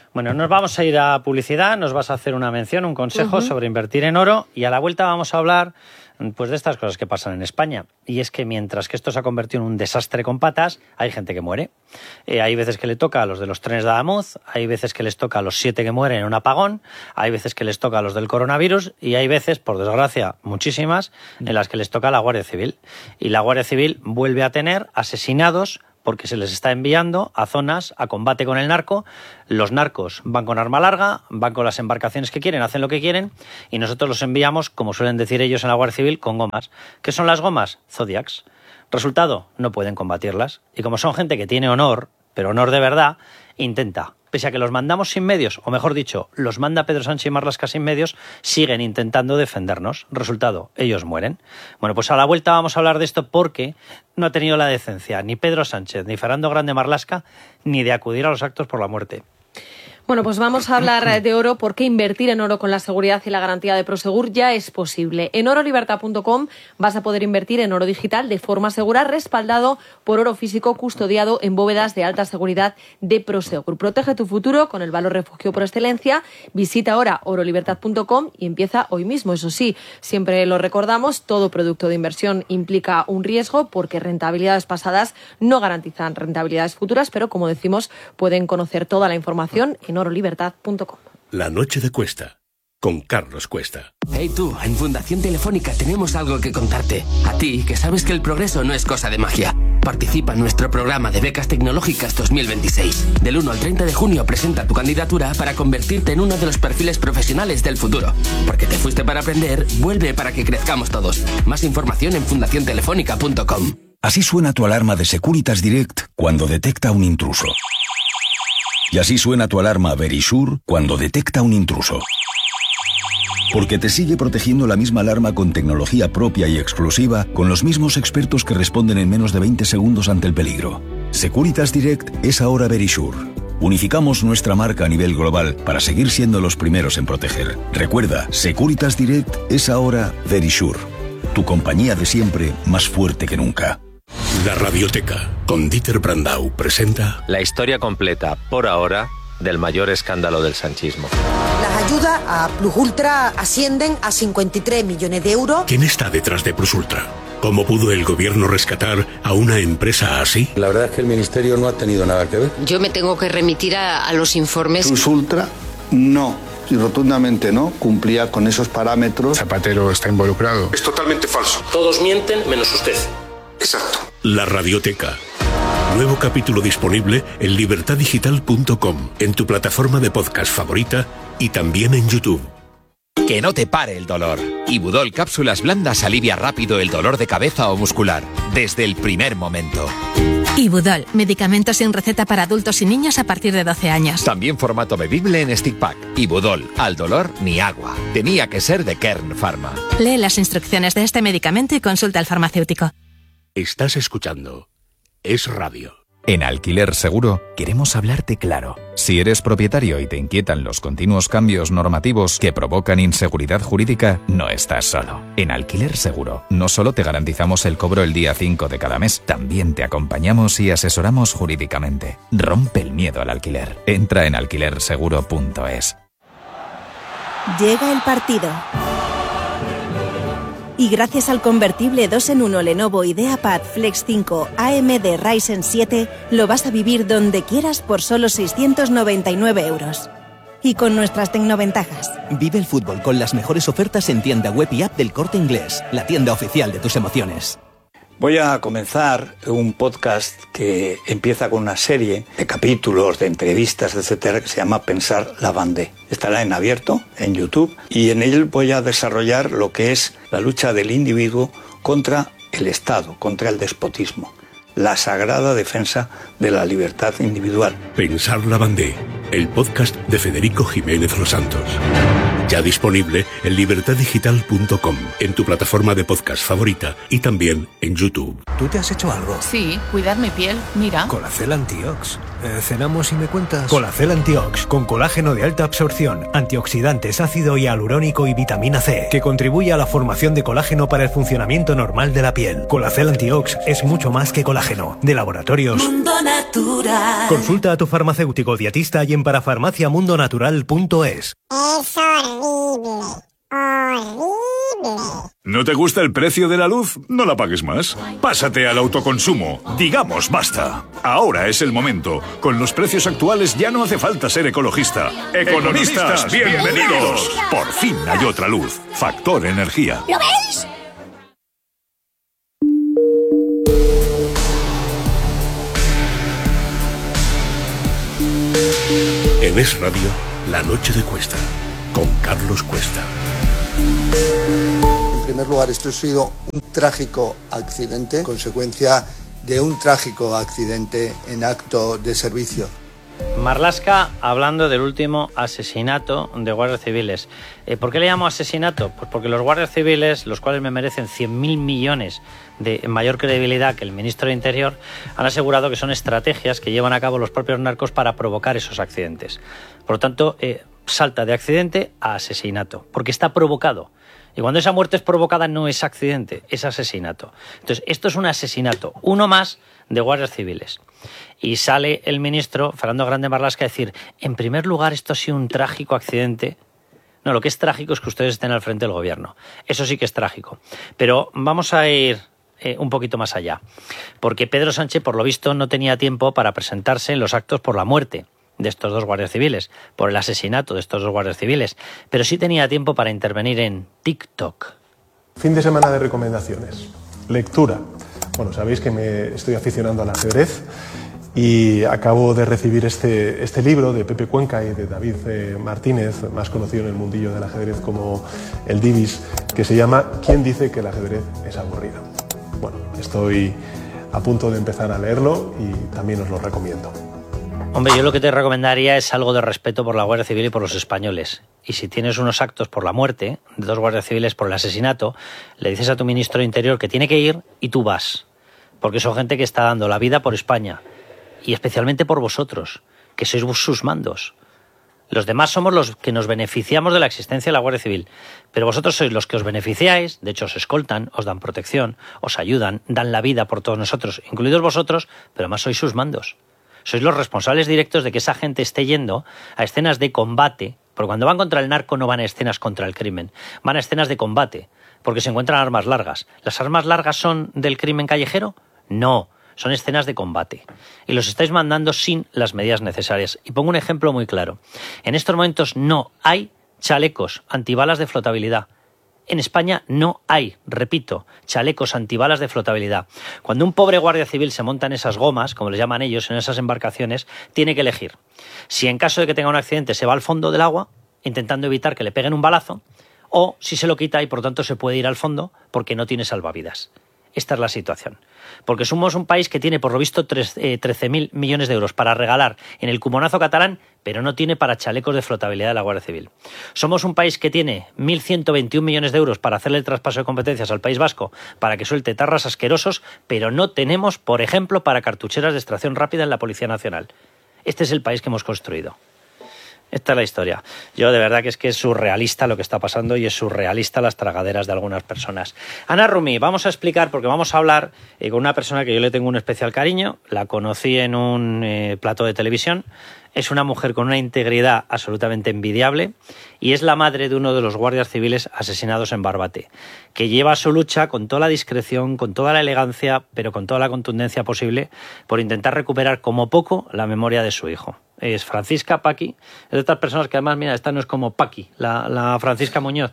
Speaker 1: Bueno, nos vamos a ir a publicidad, nos vas a hacer una mención, un consejo sobre invertir en oro y a la vuelta vamos a hablar pues de estas cosas que pasan en España. Y es que mientras que esto se ha convertido en un desastre con patas, hay gente que muere. Hay veces que le toca a los de los trenes de Adamuz, hay veces que les toca a los 7 que mueren en un apagón, hay veces que les toca a los del coronavirus y hay veces, por desgracia, muchísimas, en las que les toca a la Guardia Civil. Y la Guardia Civil vuelve a tener asesinados porque se les está enviando a zonas a combate con el narco. Los narcos van con arma larga, van con las embarcaciones que quieren, hacen lo que quieren, y nosotros los enviamos, como suelen decir ellos en la Guardia Civil, con gomas. ¿Qué son las gomas? Zodiacs. Resultado, no pueden combatirlas. Y como son gente que tiene honor, pero honor de verdad, intenta. Pese a que los mandamos sin medios, o mejor dicho, los manda Pedro Sánchez y Marlaska sin medios, siguen intentando defendernos. Resultado, ellos mueren. Bueno, pues a la vuelta vamos a hablar de esto porque no ha tenido la decencia ni Pedro Sánchez, ni Fernando Grande Marlaska, ni de acudir a los actos por la muerte.
Speaker 21: Bueno, pues vamos a hablar de oro porque invertir en oro con la seguridad y la garantía de Prosegur ya es posible. En orolibertad.com vas a poder invertir en oro digital de forma segura, respaldado por oro físico custodiado en bóvedas de alta seguridad de Prosegur. Protege tu futuro con el valor refugio por excelencia. Visita ahora orolibertad.com y empieza hoy mismo. Eso sí, siempre lo recordamos, todo producto de inversión implica un riesgo porque rentabilidades pasadas no garantizan rentabilidades futuras, pero como decimos, pueden conocer toda la información en orolibertad.com.
Speaker 4: La noche de Cuesta, con Carlos Cuesta.
Speaker 7: Hey tú, en Fundación Telefónica tenemos algo que contarte. A ti, que sabes que el progreso no es cosa de magia. Participa en nuestro programa de becas tecnológicas 2026. Del 1 al 30 de junio presenta tu candidatura para convertirte en uno de los perfiles profesionales del futuro. Porque te fuiste para aprender, vuelve para que crezcamos todos. Más información en fundaciontelefónica.com.
Speaker 8: Así suena tu alarma de Securitas Direct cuando detecta un intruso. Y así suena tu alarma Verisure cuando detecta un intruso. Porque te sigue protegiendo la misma alarma con tecnología propia y exclusiva, con los mismos expertos que responden en menos de 20 segundos ante el peligro. Securitas Direct es ahora Verisure. Unificamos nuestra marca a nivel global para seguir siendo los primeros en proteger. Recuerda, Securitas Direct es ahora Verisure. Tu compañía de siempre, más fuerte que nunca.
Speaker 4: La Radioteca, con Dieter Brandau, presenta
Speaker 10: la historia completa, por ahora, del mayor escándalo del sanchismo.
Speaker 24: Las ayudas a Plus Ultra ascienden a 53 millones de euros.
Speaker 4: ¿Quién está detrás de Plus Ultra? ¿Cómo pudo el gobierno rescatar a una empresa así?
Speaker 25: La verdad es que el ministerio no ha tenido nada que ver.
Speaker 26: Yo me tengo que remitir a los informes.
Speaker 25: Plus Ultra no, y rotundamente no, cumplía con esos parámetros.
Speaker 27: Zapatero está involucrado.
Speaker 28: Es totalmente falso.
Speaker 29: Todos mienten menos usted.
Speaker 28: Exacto.
Speaker 4: La Radioteca. Nuevo capítulo disponible en libertadigital.com, en tu plataforma de podcast favorita y también en YouTube.
Speaker 30: Que no te pare el dolor. Ibudol Cápsulas Blandas alivia rápido el dolor de cabeza o muscular, desde el primer momento.
Speaker 31: Ibudol, medicamento sin receta para adultos y niños a partir de 12 años.
Speaker 30: También formato bebible en stick pack. Ibudol, al dolor ni agua. Tenía que ser de Kern Pharma.
Speaker 31: Lee las instrucciones de este medicamento y consulta al farmacéutico.
Speaker 4: Estás escuchando Es Radio.
Speaker 32: En Alquiler Seguro queremos hablarte claro. Si eres propietario y te inquietan los continuos cambios normativos que provocan inseguridad jurídica, no estás solo. En Alquiler Seguro no solo te garantizamos el cobro el día 5 de cada mes, también te acompañamos y asesoramos jurídicamente. Rompe el miedo al alquiler. Entra en alquilerseguro.es.
Speaker 9: Llega el partido. Y gracias al convertible 2-en-1 Lenovo IdeaPad Flex 5 AMD Ryzen 7, lo vas a vivir donde quieras por solo 699 euros. Y con nuestras tecnoventajas.
Speaker 33: Vive el fútbol con las mejores ofertas en tienda web y app del Corte Inglés, la tienda oficial de tus emociones.
Speaker 34: Voy a comenzar un podcast que empieza con una serie de capítulos, de entrevistas, etcétera, que se llama Pensar la Bandé. Estará en abierto, en YouTube, y en él voy a desarrollar lo que es la lucha del individuo contra el Estado, contra el despotismo. La sagrada defensa de la libertad individual.
Speaker 4: Pensar la Bandé, el podcast de Federico Jiménez Los Santos. Ya disponible en libertaddigital.com, en tu plataforma de podcast favorita y también en YouTube.
Speaker 3: ¿Tú te has hecho algo?
Speaker 11: Sí, cuidar mi piel, mira.
Speaker 3: Colacel Antiox. ¿Cenamos y me cuentas? Colacel Antiox, con colágeno de alta absorción, antioxidantes, ácido hialurónico y vitamina C, que contribuye a la formación de colágeno para el funcionamiento normal de la piel. Colacel Antiox es mucho más que colágeno. De Laboratorios
Speaker 12: Mundo Natural.
Speaker 3: Consulta a tu farmacéutico dietista y en parafarmaciamundonatural.es.
Speaker 13: Es horrible, horrible.
Speaker 14: ¿No te gusta el precio de la luz? No la pagues más. Pásate al autoconsumo. Digamos basta. Ahora es el momento. Con los precios actuales ya no hace falta ser ecologista. ¡Economistas, bienvenidos! Por fin hay otra luz. Factor Energía.
Speaker 13: ¿Lo veis?
Speaker 4: En Es Radio, La Noche de Cuesta, con Carlos Cuesta.
Speaker 25: En primer lugar, esto ha sido un trágico accidente, consecuencia de un trágico accidente en acto de servicio.
Speaker 1: Marlaska hablando del último asesinato de guardias civiles. ¿Por qué le llamo asesinato? Pues porque los guardias civiles, los cuales me merecen 100.000 millones de mayor credibilidad que el ministro de Interior, han asegurado que son estrategias que llevan a cabo los propios narcos para provocar esos accidentes. Por lo tanto, salta de accidente a asesinato, porque está provocado. Y cuando esa muerte es provocada no es accidente, es asesinato. Entonces, esto es un asesinato, uno más de guardias civiles. Y sale el ministro, Fernando Grande Marlaska, a decir, en primer lugar, esto ha sido un trágico accidente. No, lo que es trágico es que ustedes estén al frente del gobierno. Eso sí que es trágico. Pero vamos a ir un poquito más allá. Porque Pedro Sánchez, por lo visto, no tenía tiempo para presentarse en los actos por la muerte de estos dos guardias civiles, por el asesinato de estos dos guardias civiles, pero sí tenía tiempo para intervenir en TikTok.
Speaker 15: Fin de semana de recomendaciones. Lectura. Bueno, sabéis que me estoy aficionando al ajedrez y acabo de recibir este libro de Pepe Cuenca y de David Martínez, más conocido en el mundillo del ajedrez como el Divis, que se llama ¿Quién dice que el ajedrez es aburrido? Bueno, estoy a punto de empezar a leerlo y también os lo recomiendo.
Speaker 1: Hombre, yo lo que te recomendaría es algo de respeto por la Guardia Civil y por los españoles. Y si tienes unos actos por la muerte de dos guardias civiles por el asesinato, le dices a tu ministro de Interior que tiene que ir y tú vas. Porque son gente que está dando la vida por España. Y especialmente por vosotros, que sois sus mandos. Los demás somos los que nos beneficiamos de la existencia de la Guardia Civil. Pero vosotros sois los que os beneficiáis, de hecho os escoltan, os dan protección, os ayudan, dan la vida por todos nosotros, incluidos vosotros, pero además sois sus mandos. Sois los responsables directos de que esa gente esté yendo a escenas de combate, porque cuando van contra el narco no van a escenas contra el crimen, van a escenas de combate, porque se encuentran armas largas. ¿Las armas largas son del crimen callejero? No, son escenas de combate. Y los estáis mandando sin las medidas necesarias. Y pongo un ejemplo muy claro. En estos momentos no hay chalecos antibalas de flotabilidad. En España no hay, repito, chalecos antibalas de flotabilidad. Cuando un pobre guardia civil se monta en esas gomas, como les llaman ellos, en esas embarcaciones, tiene que elegir. Si en caso de que tenga un accidente se va al fondo del agua, intentando evitar que le peguen un balazo, o si se lo quita y por tanto se puede ir al fondo porque no tiene salvavidas. Esta es la situación. Porque somos un país que tiene, por lo visto, 13.000 millones de euros para regalar en el cumonazo catalán, pero no tiene para chalecos de flotabilidad de la Guardia Civil. Somos un país que tiene 1.121 millones de euros para hacerle el traspaso de competencias al País Vasco para que suelte tarras asquerosos, pero no tenemos, por ejemplo, para cartucheras de extracción rápida en la Policía Nacional. Este es el país que hemos construido. Esta es la historia. Yo de verdad que es surrealista lo que está pasando y es surrealista las tragaderas de algunas personas. Ana Rumi, vamos a explicar, porque vamos a hablar con una persona que yo le tengo un especial cariño. La conocí en un plató de televisión. Es una mujer con una integridad absolutamente envidiable y es la madre de uno de los guardias civiles asesinados en Barbate, que lleva su lucha con toda la discreción, con toda la elegancia, pero con toda la contundencia posible por intentar recuperar como poco la memoria de su hijo. Es Francisca Paqui, es de estas personas que además, mira, esta no es como Paqui, la Francisca Muñoz.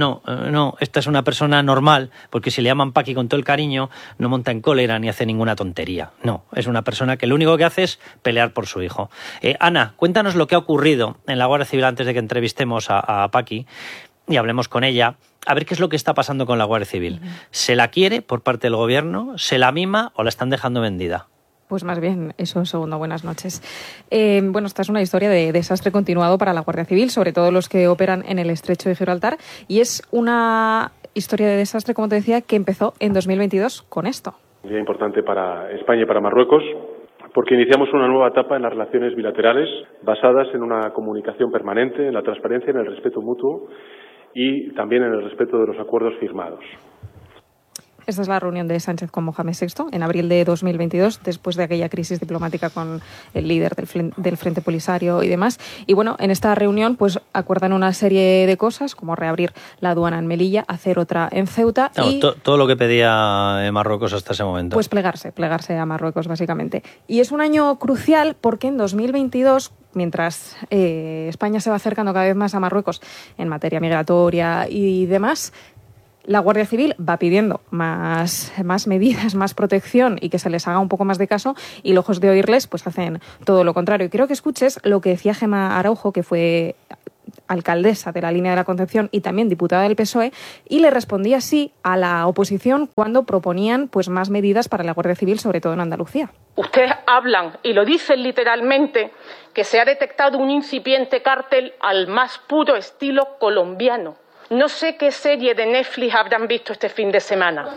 Speaker 1: No, esta es una persona normal, porque si le llaman Paqui con todo el cariño, no monta en cólera ni hace ninguna tontería. No, es una persona que lo único que hace es pelear por su hijo. Ana, cuéntanos lo que ha ocurrido en la Guardia Civil antes de que entrevistemos a Paqui y hablemos con ella. A ver qué es lo que está pasando con la Guardia Civil. ¿Se la quiere por parte del gobierno? ¿Se la mima o la están dejando vendida?
Speaker 2: Pues más bien eso, segundo, buenas noches. Bueno, esta es una historia de desastre continuado para la Guardia Civil, sobre todo los que operan en el Estrecho de Gibraltar, y es una historia de desastre, como te decía, que empezó en 2022 con esto.
Speaker 5: Un día importante para España y para Marruecos, porque iniciamos una nueva etapa en las relaciones bilaterales basadas en una comunicación permanente, en la transparencia, en el respeto mutuo y también en el respeto de los acuerdos firmados.
Speaker 2: Esta es la reunión de Sánchez con Mohamed VI en abril de 2022, después de aquella crisis diplomática con el líder del Frente Polisario y demás. Y bueno, en esta reunión pues acuerdan una serie de cosas, como reabrir la aduana en Melilla, hacer otra en Ceuta y...
Speaker 1: Todo lo que pedía Marruecos hasta ese momento.
Speaker 2: Pues plegarse a Marruecos, básicamente. Y es un año crucial porque en 2022... mientras España se va acercando cada vez más a Marruecos en materia migratoria y demás, la Guardia Civil va pidiendo más medidas, más protección y que se les haga un poco más de caso, y lejos de oírles, pues hacen todo lo contrario. Y quiero que escuches lo que decía Gemma Araujo, que fue alcaldesa de la Línea de la Concepción y también diputada del PSOE, y le respondía así a la oposición cuando proponían pues más medidas para la Guardia Civil, sobre todo en Andalucía.
Speaker 6: Ustedes hablan, y lo dicen literalmente, que se ha detectado un incipiente cártel al más puro estilo colombiano. No sé qué serie de Netflix habrán visto este fin de semana.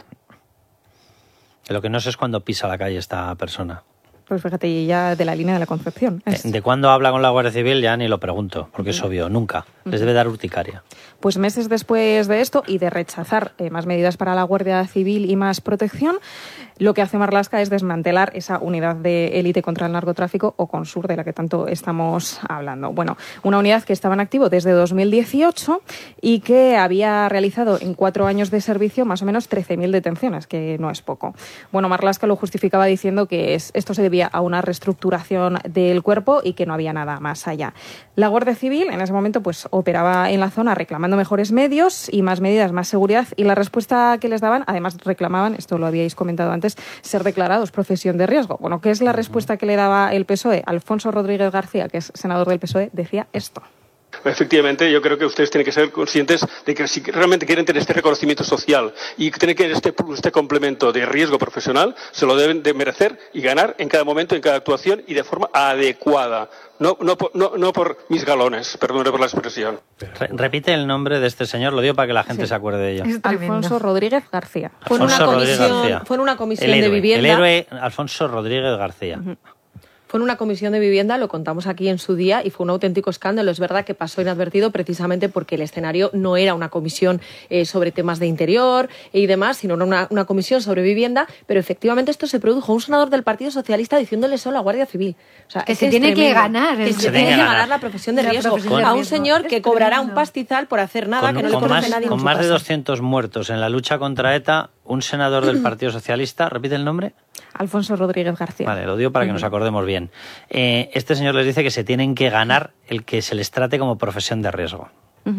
Speaker 1: Lo que no sé es cuándo pisa la calle esta persona.
Speaker 2: Pues fíjate, ya de la Línea de la Concepción.
Speaker 1: De cuándo habla con la Guardia Civil ya ni lo pregunto, porque es obvio, nunca. Les debe dar urticaria.
Speaker 2: Pues meses después de esto y de rechazar más medidas para la Guardia Civil y más protección, lo que hace Marlaska es desmantelar esa unidad de élite contra el narcotráfico, o Consur, de la que tanto estamos hablando. Bueno, una unidad que estaba en activo desde 2018 y que había realizado en 4 años de servicio más o menos 13.000 detenciones, que no es poco. Bueno, Marlaska lo justificaba diciendo que esto se debía a una reestructuración del cuerpo y que no había nada más allá. La Guardia Civil en ese momento pues operaba en la zona reclamando mejores medios y más medidas, más seguridad, y la respuesta que les daban, además reclamaban, esto lo habíais comentado antes, ser declarados profesión de riesgo. Bueno, ¿qué es la respuesta que le daba el PSOE? Alfonso Rodríguez García, que es senador del PSOE, decía esto.
Speaker 12: Efectivamente, yo creo que ustedes tienen que ser conscientes de que si realmente quieren tener este reconocimiento social y tienen que tener este complemento de riesgo profesional, se lo deben de merecer y ganar en cada momento, en cada actuación y de forma adecuada. No por mis galones, perdone por la expresión.
Speaker 1: Repite el nombre de este señor, lo digo para que la gente se acuerde de ello.
Speaker 2: Alfonso Rodríguez García.
Speaker 21: Fue en una comisión de vivienda.
Speaker 1: El héroe Alfonso Rodríguez García.
Speaker 21: Fue en una comisión de vivienda, lo contamos aquí en su día, y fue un auténtico escándalo. Es verdad que pasó inadvertido precisamente porque el escenario no era una comisión sobre temas de interior y demás, sino una comisión sobre vivienda, pero efectivamente esto se produjo. Un senador del Partido Socialista diciéndole eso a la Guardia Civil. O sea,
Speaker 16: que se tiene que ganar.
Speaker 21: Que se tiene que ganar la profesión de riesgo. A un señor que cobrará un pastizal por hacer nada, que no le conoce nadie.
Speaker 1: Con más de 200 muertos en la lucha contra ETA, un senador del Partido Socialista, ¿repite el nombre?
Speaker 2: Alfonso Rodríguez García.
Speaker 1: Vale, lo digo para que nos acordemos bien. Este señor les dice que se tienen que ganar el que se les trate como profesión de riesgo.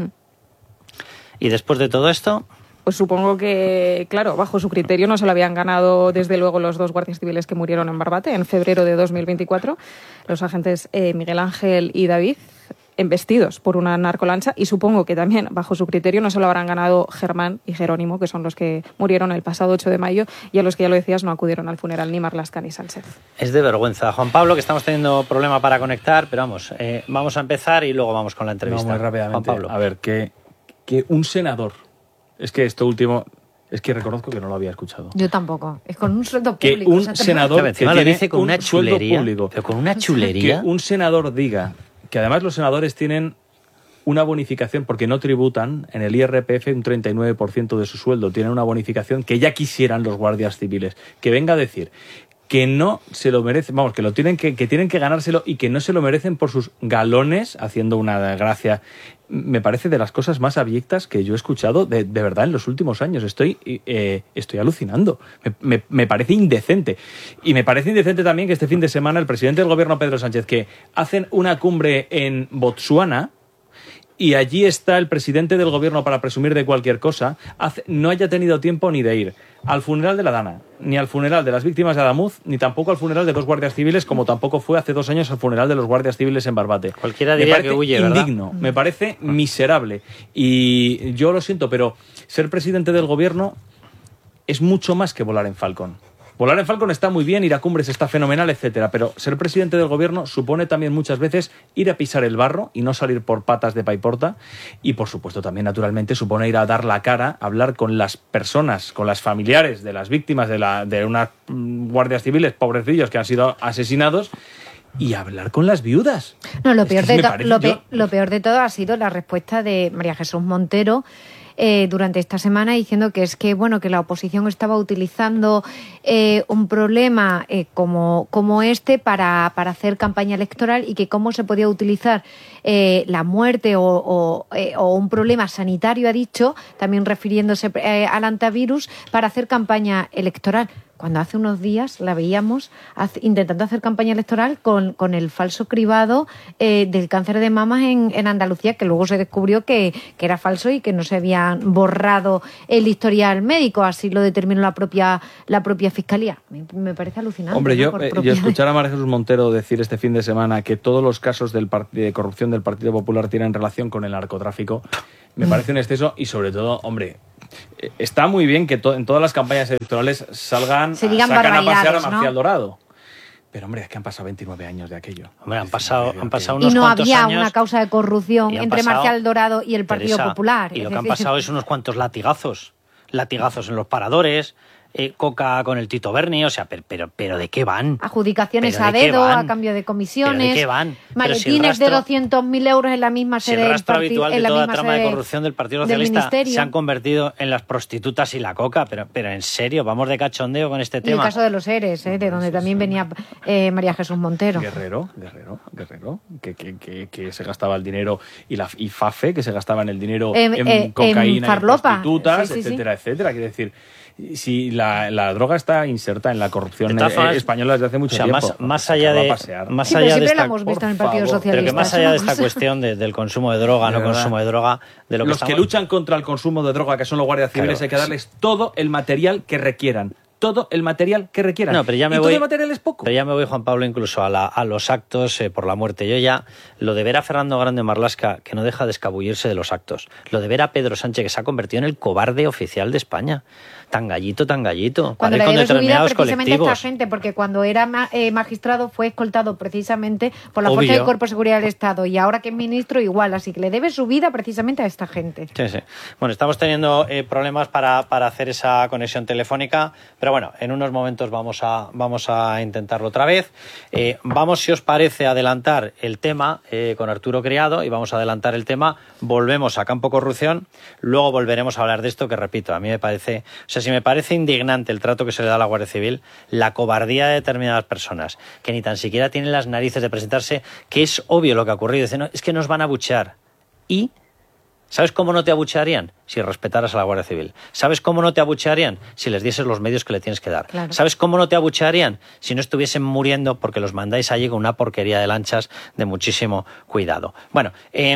Speaker 1: Y después de todo esto...
Speaker 2: Pues supongo que, claro, bajo su criterio no se lo habían ganado desde luego los 2 guardias civiles que murieron en Barbate en febrero de 2024, los agentes Miguel Ángel y David, embestidos por una narcolancha, y supongo que también bajo su criterio no se lo habrán ganado Germán y Jerónimo, que son los que murieron el pasado 8 de mayo y a los que, ya lo decías, no acudieron al funeral ni Marlaska ni Sánchez.
Speaker 1: Es de vergüenza. Juan Pablo, que estamos teniendo problema para conectar, pero vamos a empezar y luego vamos con la entrevista.
Speaker 17: No, muy rápidamente.
Speaker 1: Juan Pablo.
Speaker 17: A ver, que un senador, es que esto último... Es que reconozco que no lo había escuchado.
Speaker 16: Yo tampoco. Es con un sueldo público.
Speaker 17: Que un senador que
Speaker 1: lo
Speaker 17: tiene
Speaker 1: dice con una chulería,
Speaker 17: público,
Speaker 1: pero con una chulería.
Speaker 17: Que un senador diga que además los senadores tienen una bonificación porque no tributan en el IRPF un 39% de su sueldo, tienen una bonificación que ya quisieran los guardias civiles. Que venga a decir que no se lo merecen, vamos, que lo tienen que tienen que ganárselo y que no se lo merecen por sus galones, haciendo una gracia, me parece de las cosas más abyectas que yo he escuchado de verdad en los últimos años. Estoy alucinando. Me parece indecente. Y me parece indecente también que este fin de semana el presidente del gobierno, Pedro Sánchez, que hacen una cumbre en Botsuana, y allí está el presidente del gobierno para presumir de cualquier cosa, no haya tenido tiempo ni de ir al funeral de la Dana, ni al funeral de las víctimas de Adamuz, ni tampoco al funeral de 2 guardias civiles, como tampoco fue hace 2 años al funeral de los guardias civiles en Barbate.
Speaker 1: Cualquiera diría que huye, ¿verdad?
Speaker 17: Indigno, me parece miserable. Y yo lo siento, pero ser presidente del gobierno es mucho más que volar en Falcon. Volar en Falcon está muy bien, ir a cumbres está fenomenal, etcétera, pero ser presidente del gobierno supone también muchas veces ir a pisar el barro y no salir por patas de paiporta, y por supuesto también naturalmente supone ir a dar la cara, hablar con las personas, con las familiares de las víctimas de unas guardias civiles, pobrecillos que han sido asesinados, y hablar con las viudas.
Speaker 16: No, lo peor de todo ha sido la respuesta de María Jesús Montero durante esta semana, diciendo que que la oposición estaba utilizando un problema como este para hacer campaña electoral, y que cómo se podía utilizar la muerte o un problema sanitario, ha dicho, también refiriéndose al antivirus, para hacer campaña electoral. Cuando hace unos días la veíamos intentando hacer campaña electoral con el falso cribado del cáncer de mamas en Andalucía, que luego se descubrió que era falso y que no se habían borrado el historial médico, así lo determinó la propia Fiscalía. Me parece alucinante.
Speaker 17: Hombre, yo escuchar a María Jesús Montero decir este fin de semana que todos los casos de corrupción del Partido Popular tienen relación con el narcotráfico, me parece un exceso, y sobre todo, hombre, está muy bien que en todas las campañas electorales sacan a pasear a Marcial Dorado. Pero, hombre, es que han pasado 29 años de aquello.
Speaker 1: Hombre, han pasado unos cuantos años.
Speaker 16: Y no había una causa de corrupción entre Marcial Dorado y el Partido Popular.
Speaker 1: Y lo que han pasado es unos cuantos latigazos en los paradores, coca con el Tito Berni, o sea, pero ¿de qué van?
Speaker 16: Adjudicaciones a dedo, a cambio de comisiones.
Speaker 1: ¿Pero de qué van?
Speaker 16: Maletines de 200.000 euros en la misma sede
Speaker 1: del partido. El rastro habitual de toda la trama de corrupción del Partido Socialista se han convertido en las prostitutas y la coca, pero en serio, vamos de cachondeo con este tema.
Speaker 16: Y el caso de los ERES, de donde también venía María Jesús Montero.
Speaker 17: Guerrero, que se gastaba el dinero, y Fafe, que se gastaba en el dinero en cocaína, en prostitutas, etcétera. Quiere decir, si la droga está inserta en la corrupción española desde hace mucho tiempo.
Speaker 1: Más allá de
Speaker 16: esta, hemos visto en el Partido Socialista.
Speaker 1: Pero que más allá de esta cuestión del consumo de droga, no consumo de droga, de
Speaker 17: los que luchan contra el consumo de droga, que son los guardias civiles, hay que darles todo el material que requieran. Todo el material que requieran.
Speaker 1: No, pero ya me
Speaker 17: todo el material es poco.
Speaker 1: Pero ya me voy, Juan Pablo, incluso a los actos por la muerte. Yo ya, lo de ver a Fernando Grande Marlaska, que no deja de escabullirse de los actos. Lo de ver a Pedro Sánchez, que se ha convertido en el cobarde oficial de España. Tan gallito.
Speaker 16: Cuando le debe su vida precisamente esta gente, porque cuando era magistrado fue escoltado precisamente por la Fuerza del Cuerpo de Seguridad del Estado, y ahora que es ministro igual, así que le debe su vida precisamente a esta gente.
Speaker 1: Sí. Bueno, estamos teniendo problemas para hacer esa conexión telefónica, pero bueno, en unos momentos vamos a intentarlo otra vez. Vamos, si os parece, a adelantar el tema con Arturo Criado, y vamos a adelantar el tema. Volvemos a Campo Corrupción, luego volveremos a hablar de esto, que repito, a mí me parece, si me parece indignante el trato que se le da a la Guardia Civil, la cobardía de determinadas personas que ni tan siquiera tienen las narices de presentarse, que es obvio lo que ha ocurrido. Dicen, no, es que nos van a abuchear. ¿Y sabes cómo no te abuchearían? Si respetaras a la Guardia Civil. ¿Sabes cómo no te abuchearían? Si les dieses los medios que le tienes que dar.
Speaker 16: Claro.
Speaker 1: ¿Sabes cómo no te abuchearían? Si no estuviesen muriendo porque los mandáis allí con una porquería de lanchas de muchísimo cuidado. Bueno,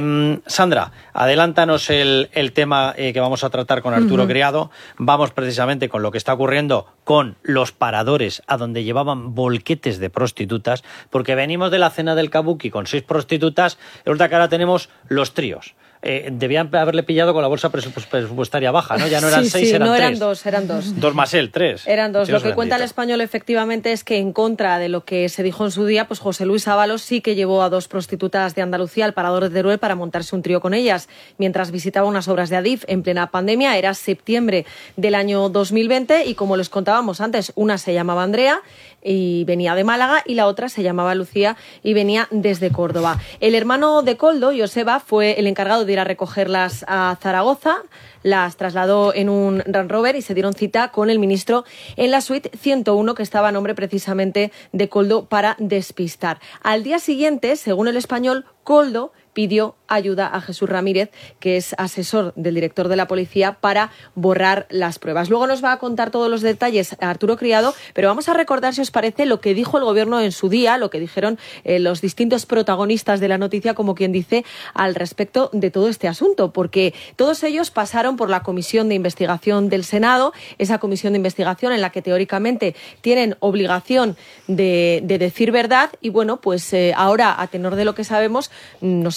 Speaker 1: Sandra, adelántanos el tema que vamos a tratar con Arturo Criado. Vamos precisamente con lo que está ocurriendo con los paradores, a donde llevaban bolquetes de prostitutas, porque venimos de la cena del Kabuki con 6 prostitutas, y resulta que ahora tenemos los tríos. Debían haberle pillado con la bolsa presupuestaria baja, ¿no? Ya no eran 6, eran 3.
Speaker 21: Eran 2.
Speaker 1: 2 más él, 3.
Speaker 21: Eran 2. Lo que cuenta El Español, efectivamente, es que, en contra de lo que se dijo en su día, pues José Luis Ábalos sí que llevó a 2 prostitutas de Andalucía al parador de Teruel para montarse un trío con ellas, mientras visitaba unas obras de Adif en plena pandemia. Era septiembre del año 2020, y como les contábamos antes, una se llamaba Andrea y venía de Málaga, y la otra se llamaba Lucía y venía desde Córdoba. El hermano de Koldo, Joseba, fue el encargado de ir a recogerlas a Zaragoza. Las trasladó en un Land Rover y se dieron cita con el ministro en la suite 101, que estaba a nombre precisamente de Koldo, para despistar. Al día siguiente, según El Español, Koldo pidió ayuda a Jesús Ramírez, que es asesor del director de la policía, para borrar las pruebas. Luego nos va a contar todos los detalles Arturo Criado, pero vamos a recordar, si os parece, lo que dijo el gobierno en su día, lo que dijeron los distintos protagonistas de la noticia, como quien dice, al respecto de todo este asunto, porque todos ellos pasaron por la comisión de investigación del Senado, esa comisión de investigación en la que teóricamente tienen obligación de decir verdad, y bueno, pues ahora, a tenor de lo que sabemos, no sé,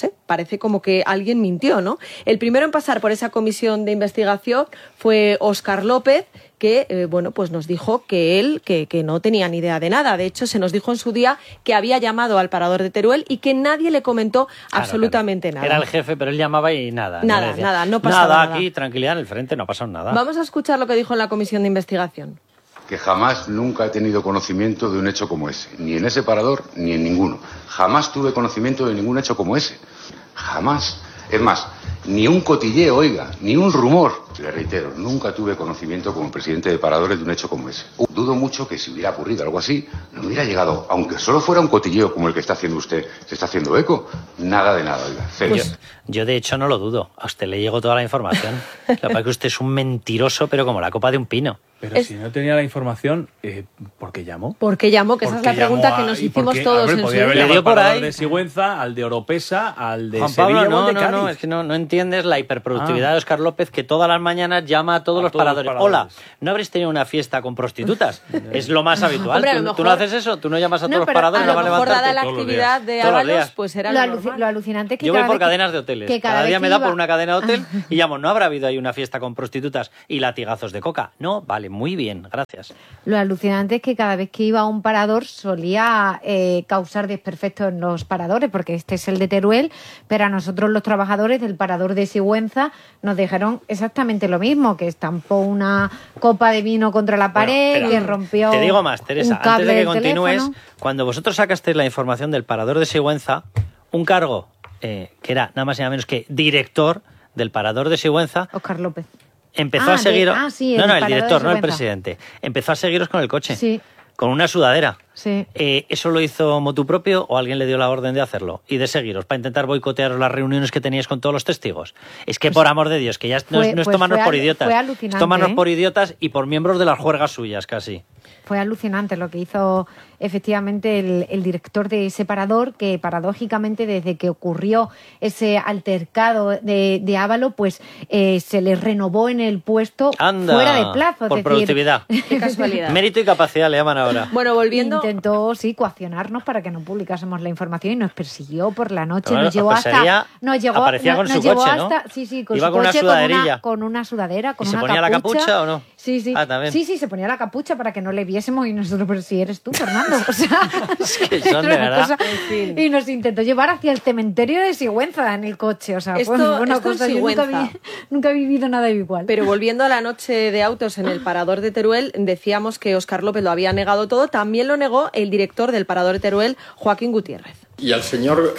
Speaker 21: sé, parece como que alguien mintió, ¿no? El primero en pasar por esa comisión de investigación fue Óscar López, que bueno, pues nos dijo que él que no tenía ni idea de nada. De hecho, se nos dijo en su día que había llamado al parador de Teruel y que nadie le comentó absolutamente nada.
Speaker 1: Era el jefe, pero él llamaba y nada.
Speaker 21: No pasaba nada.
Speaker 1: Aquí, tranquilidad en el frente, no ha pasado nada.
Speaker 21: Vamos a escuchar lo que dijo en la comisión de investigación.
Speaker 7: Que jamás, nunca he tenido conocimiento de un hecho como ese. Ni en ese parador, ni en ninguno. Jamás tuve conocimiento de ningún hecho como ese. Jamás. Es más, ni un cotilleo, oiga, ni un rumor. Le reitero, nunca tuve conocimiento como presidente de paradores de un hecho como ese. Dudo mucho que si hubiera ocurrido algo así, no hubiera llegado, aunque solo fuera un cotilleo como el que está haciendo usted, se está haciendo eco. Nada de nada, oiga.
Speaker 1: Pues, yo de hecho no lo dudo. A usted le llegó toda la información. Lo que pasa es que usted es un mentiroso, pero como la copa de un pino.
Speaker 17: Pero si no tenía la información, ¿por qué llamó?
Speaker 21: ¿Por qué llamó? Que esa es la pregunta que nos hicimos todos en su día.
Speaker 17: Le dio por ahí. Al de Sigüenza, al de Oropesa, al de
Speaker 1: Juan
Speaker 17: Sevilla
Speaker 1: Pablo,
Speaker 17: o al de Cádiz.
Speaker 1: No, es que no entiendes la hiperproductividad de Óscar López, que todas las mañanas llama a todos los paradores. Hola, ¿no habréis tenido una fiesta con prostitutas? Es lo más habitual.
Speaker 21: Hombre,
Speaker 1: ¿Tú no haces eso? ¿Tú no llamas a todos los paradores?
Speaker 21: A lo mejor, dada la actividad de Ábalos, pues era
Speaker 16: lo alucinante que
Speaker 1: yo voy por cadenas de hoteles. Cada día me da por una cadena de hotel y llamo, ¿no habrá habido ahí una fiesta con prostitutas y latigazos de coca? No, vale, muy bien, gracias.
Speaker 16: Lo alucinante es que cada vez que iba a un parador solía causar desperfectos en los paradores, porque este es el de Teruel, pero a nosotros los trabajadores del parador de Sigüenza nos dijeron exactamente lo mismo, que estampó una copa de vino contra la pared, que rompió.
Speaker 1: Te digo más, Teresa, antes de que continúes,
Speaker 16: teléfono.
Speaker 1: Cuando vosotros sacasteis la información del parador de Sigüenza, un cargo que era nada más y nada menos que director del parador de Sigüenza,
Speaker 16: Óscar López.
Speaker 1: Empezó a seguiros.
Speaker 16: Sí,
Speaker 1: el director, no el presidente. Empezó a seguiros con el coche.
Speaker 16: Sí.
Speaker 1: Con una sudadera.
Speaker 16: Sí.
Speaker 1: ¿Eso lo hizo motu propio o alguien le dio la orden de hacerlo? Y de seguiros, para intentar boicotearos las reuniones que teníais con todos los testigos. Es que, por amor de Dios, que ya no es tomarnos por idiotas.
Speaker 16: Fue alucinante,
Speaker 1: es tomarnos por idiotas y por miembros de las juergas suyas, casi.
Speaker 16: Fue alucinante lo que hizo efectivamente el director de ese parador, que paradójicamente desde que ocurrió ese altercado de Ávalo, pues se le renovó en el puesto fuera de plazo.
Speaker 1: Por productividad.
Speaker 21: Qué casualidad.
Speaker 1: Mérito y capacidad le llaman ahora.
Speaker 21: Bueno, volviendo...
Speaker 16: Intentó, coaccionarnos para que no publicásemos la información y nos persiguió por la noche.
Speaker 1: Claro,
Speaker 16: nos llevó
Speaker 1: hasta...
Speaker 21: Aparecía
Speaker 1: con su coche, ¿no?
Speaker 16: Con
Speaker 1: Iba
Speaker 16: su
Speaker 1: con
Speaker 16: coche,
Speaker 1: una sudaderilla.
Speaker 16: con una sudadera, con
Speaker 1: ¿Y
Speaker 16: una
Speaker 1: se ponía
Speaker 16: capucha.
Speaker 1: la capucha o no?
Speaker 16: Sí.
Speaker 1: También.
Speaker 16: Sí, se ponía la capucha para que no le viésemos y nosotros, pero si eres tú, Fernando. O sea,
Speaker 1: es que son de verdad.
Speaker 16: Y nos intentó llevar hacia el cementerio de Sigüenza en el coche. O sea, fue una cosa. Yo nunca he vivido nada igual.
Speaker 21: Pero volviendo a la noche de autos en el parador de Teruel, decíamos que Óscar López lo había negado todo. También lo negó el director del parador de Teruel, Joaquín Gutiérrez.
Speaker 8: Y al señor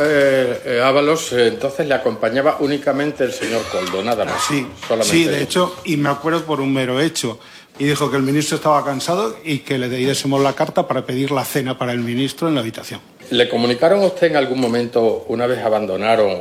Speaker 8: Ábalos entonces le acompañaba únicamente el señor Coldo, nada más.
Speaker 10: Sí, de hecho, y me acuerdo por un mero hecho. Y dijo que el ministro estaba cansado y que le diésemos la carta para pedir la cena para el ministro en la habitación.
Speaker 8: ¿Le comunicaron a usted en algún momento, una vez abandonaron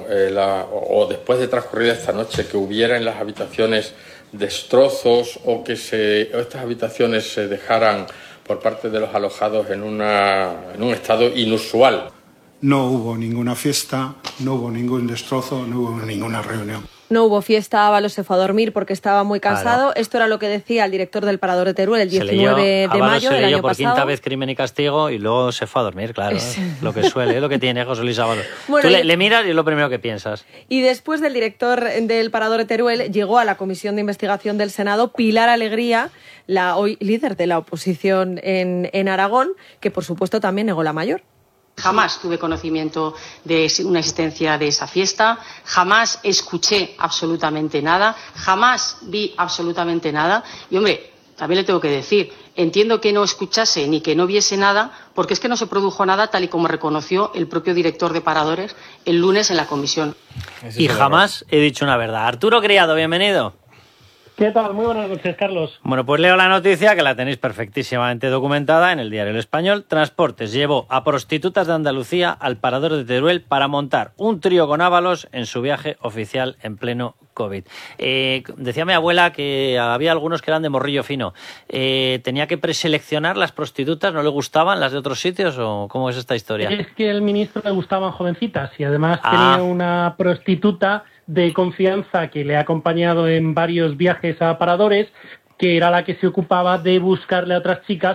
Speaker 8: o después de transcurrir esta noche, que hubiera en las habitaciones destrozos o que estas habitaciones se dejaran por parte de los alojados en un estado inusual?
Speaker 10: No hubo ninguna fiesta, no hubo ningún destrozo, no hubo ninguna reunión.
Speaker 21: No hubo fiesta, Ábalos se fue a dormir porque estaba muy cansado. Claro. Esto era lo que decía el director del parador de Teruel el 19 de mayo del año pasado.
Speaker 1: Por quinta vez Crimen y Castigo y luego se fue a dormir, claro. Lo que suele, lo que tiene José Luis Ábalos. Bueno, tú le miras y es lo primero que piensas.
Speaker 21: Y después del director del parador de Teruel llegó a la Comisión de Investigación del Senado Pilar Alegría, la hoy líder de la oposición en Aragón, que por supuesto también negó la mayor.
Speaker 18: Jamás tuve conocimiento de una existencia de esa fiesta, jamás escuché absolutamente nada, jamás vi absolutamente nada. Y, hombre, también le tengo que decir, entiendo que no escuchase ni que no viese nada, porque es que no se produjo nada tal y como reconoció el propio director de paradores el lunes en la comisión.
Speaker 1: Y jamás he dicho una verdad. Arturo Criado, bienvenido.
Speaker 19: ¿Qué tal? Muy buenas noches, Carlos.
Speaker 1: Bueno, pues leo la noticia, que la tenéis perfectísimamente documentada en el diario El Español. Transportes llevó a prostitutas de Andalucía al parador de Teruel para montar un trío con Ábalos en su viaje oficial en pleno COVID. Decía mi abuela que había algunos que eran de morrillo fino. ¿Tenía que preseleccionar las prostitutas? ¿No le gustaban las de otros sitios o cómo es esta historia?
Speaker 19: Es que al ministro le gustaban jovencitas y además tenía una prostituta de confianza que le ha acompañado en varios viajes a paradores, que era la que se ocupaba de buscarle a otras chicas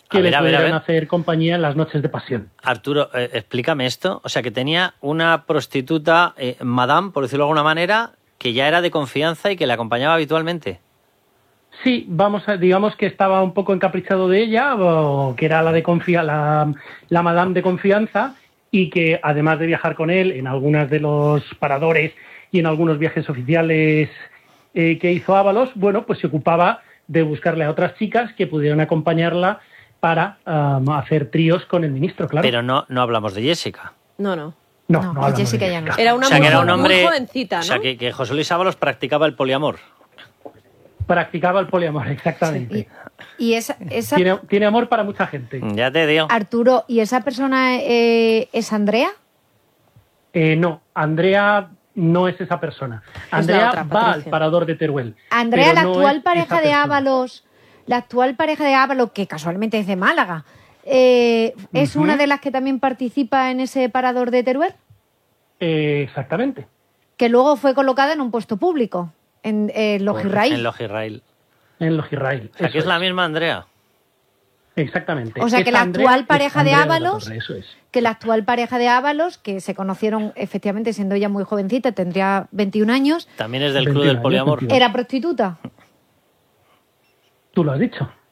Speaker 19: que le pudieran hacer compañía en las noches de pasión.
Speaker 1: Arturo, explícame esto. O sea, que tenía una prostituta, madame, por decirlo de alguna manera, que ya era de confianza y que le acompañaba habitualmente.
Speaker 19: Sí, digamos que estaba un poco encaprichado de ella, o que era la madame de confianza, y que además de viajar con él en algunos de los paradores y en algunos viajes oficiales que hizo Ábalos, bueno, pues se ocupaba de buscarle a otras chicas que pudieran acompañarla para hacer tríos con el ministro, claro.
Speaker 1: Pero no hablamos de Jessica.
Speaker 21: No,
Speaker 16: Jessica ya no.
Speaker 21: Era una muy jovencita, ¿no?
Speaker 1: O sea, que José Luis Ábalos practicaba el poliamor.
Speaker 19: Practicaba el poliamor, exactamente.
Speaker 16: Y esa...
Speaker 19: Tiene amor para mucha gente.
Speaker 1: Ya te digo.
Speaker 16: Arturo, ¿y esa persona es Andrea?
Speaker 19: No, Andrea no es esa persona. Andrea va al parador de Teruel.
Speaker 16: Andrea, la actual pareja de Ábalos, que casualmente es de Málaga, ¿es una de las que también participa en ese parador de Teruel?
Speaker 19: Exactamente.
Speaker 16: Que luego fue colocada en un puesto público. En Logirrail.
Speaker 1: En Logirrail.
Speaker 19: En Logirrail.
Speaker 1: O sea, que es la misma Andrea.
Speaker 19: Exactamente.
Speaker 16: O sea, que la actual pareja de Ábalos,
Speaker 19: que
Speaker 16: la actual pareja de Ábalos, que se conocieron efectivamente siendo ella muy jovencita, tendría 21 años.
Speaker 1: También es del club del poliamor.
Speaker 16: ¿Era prostituta?
Speaker 19: Tú lo has dicho.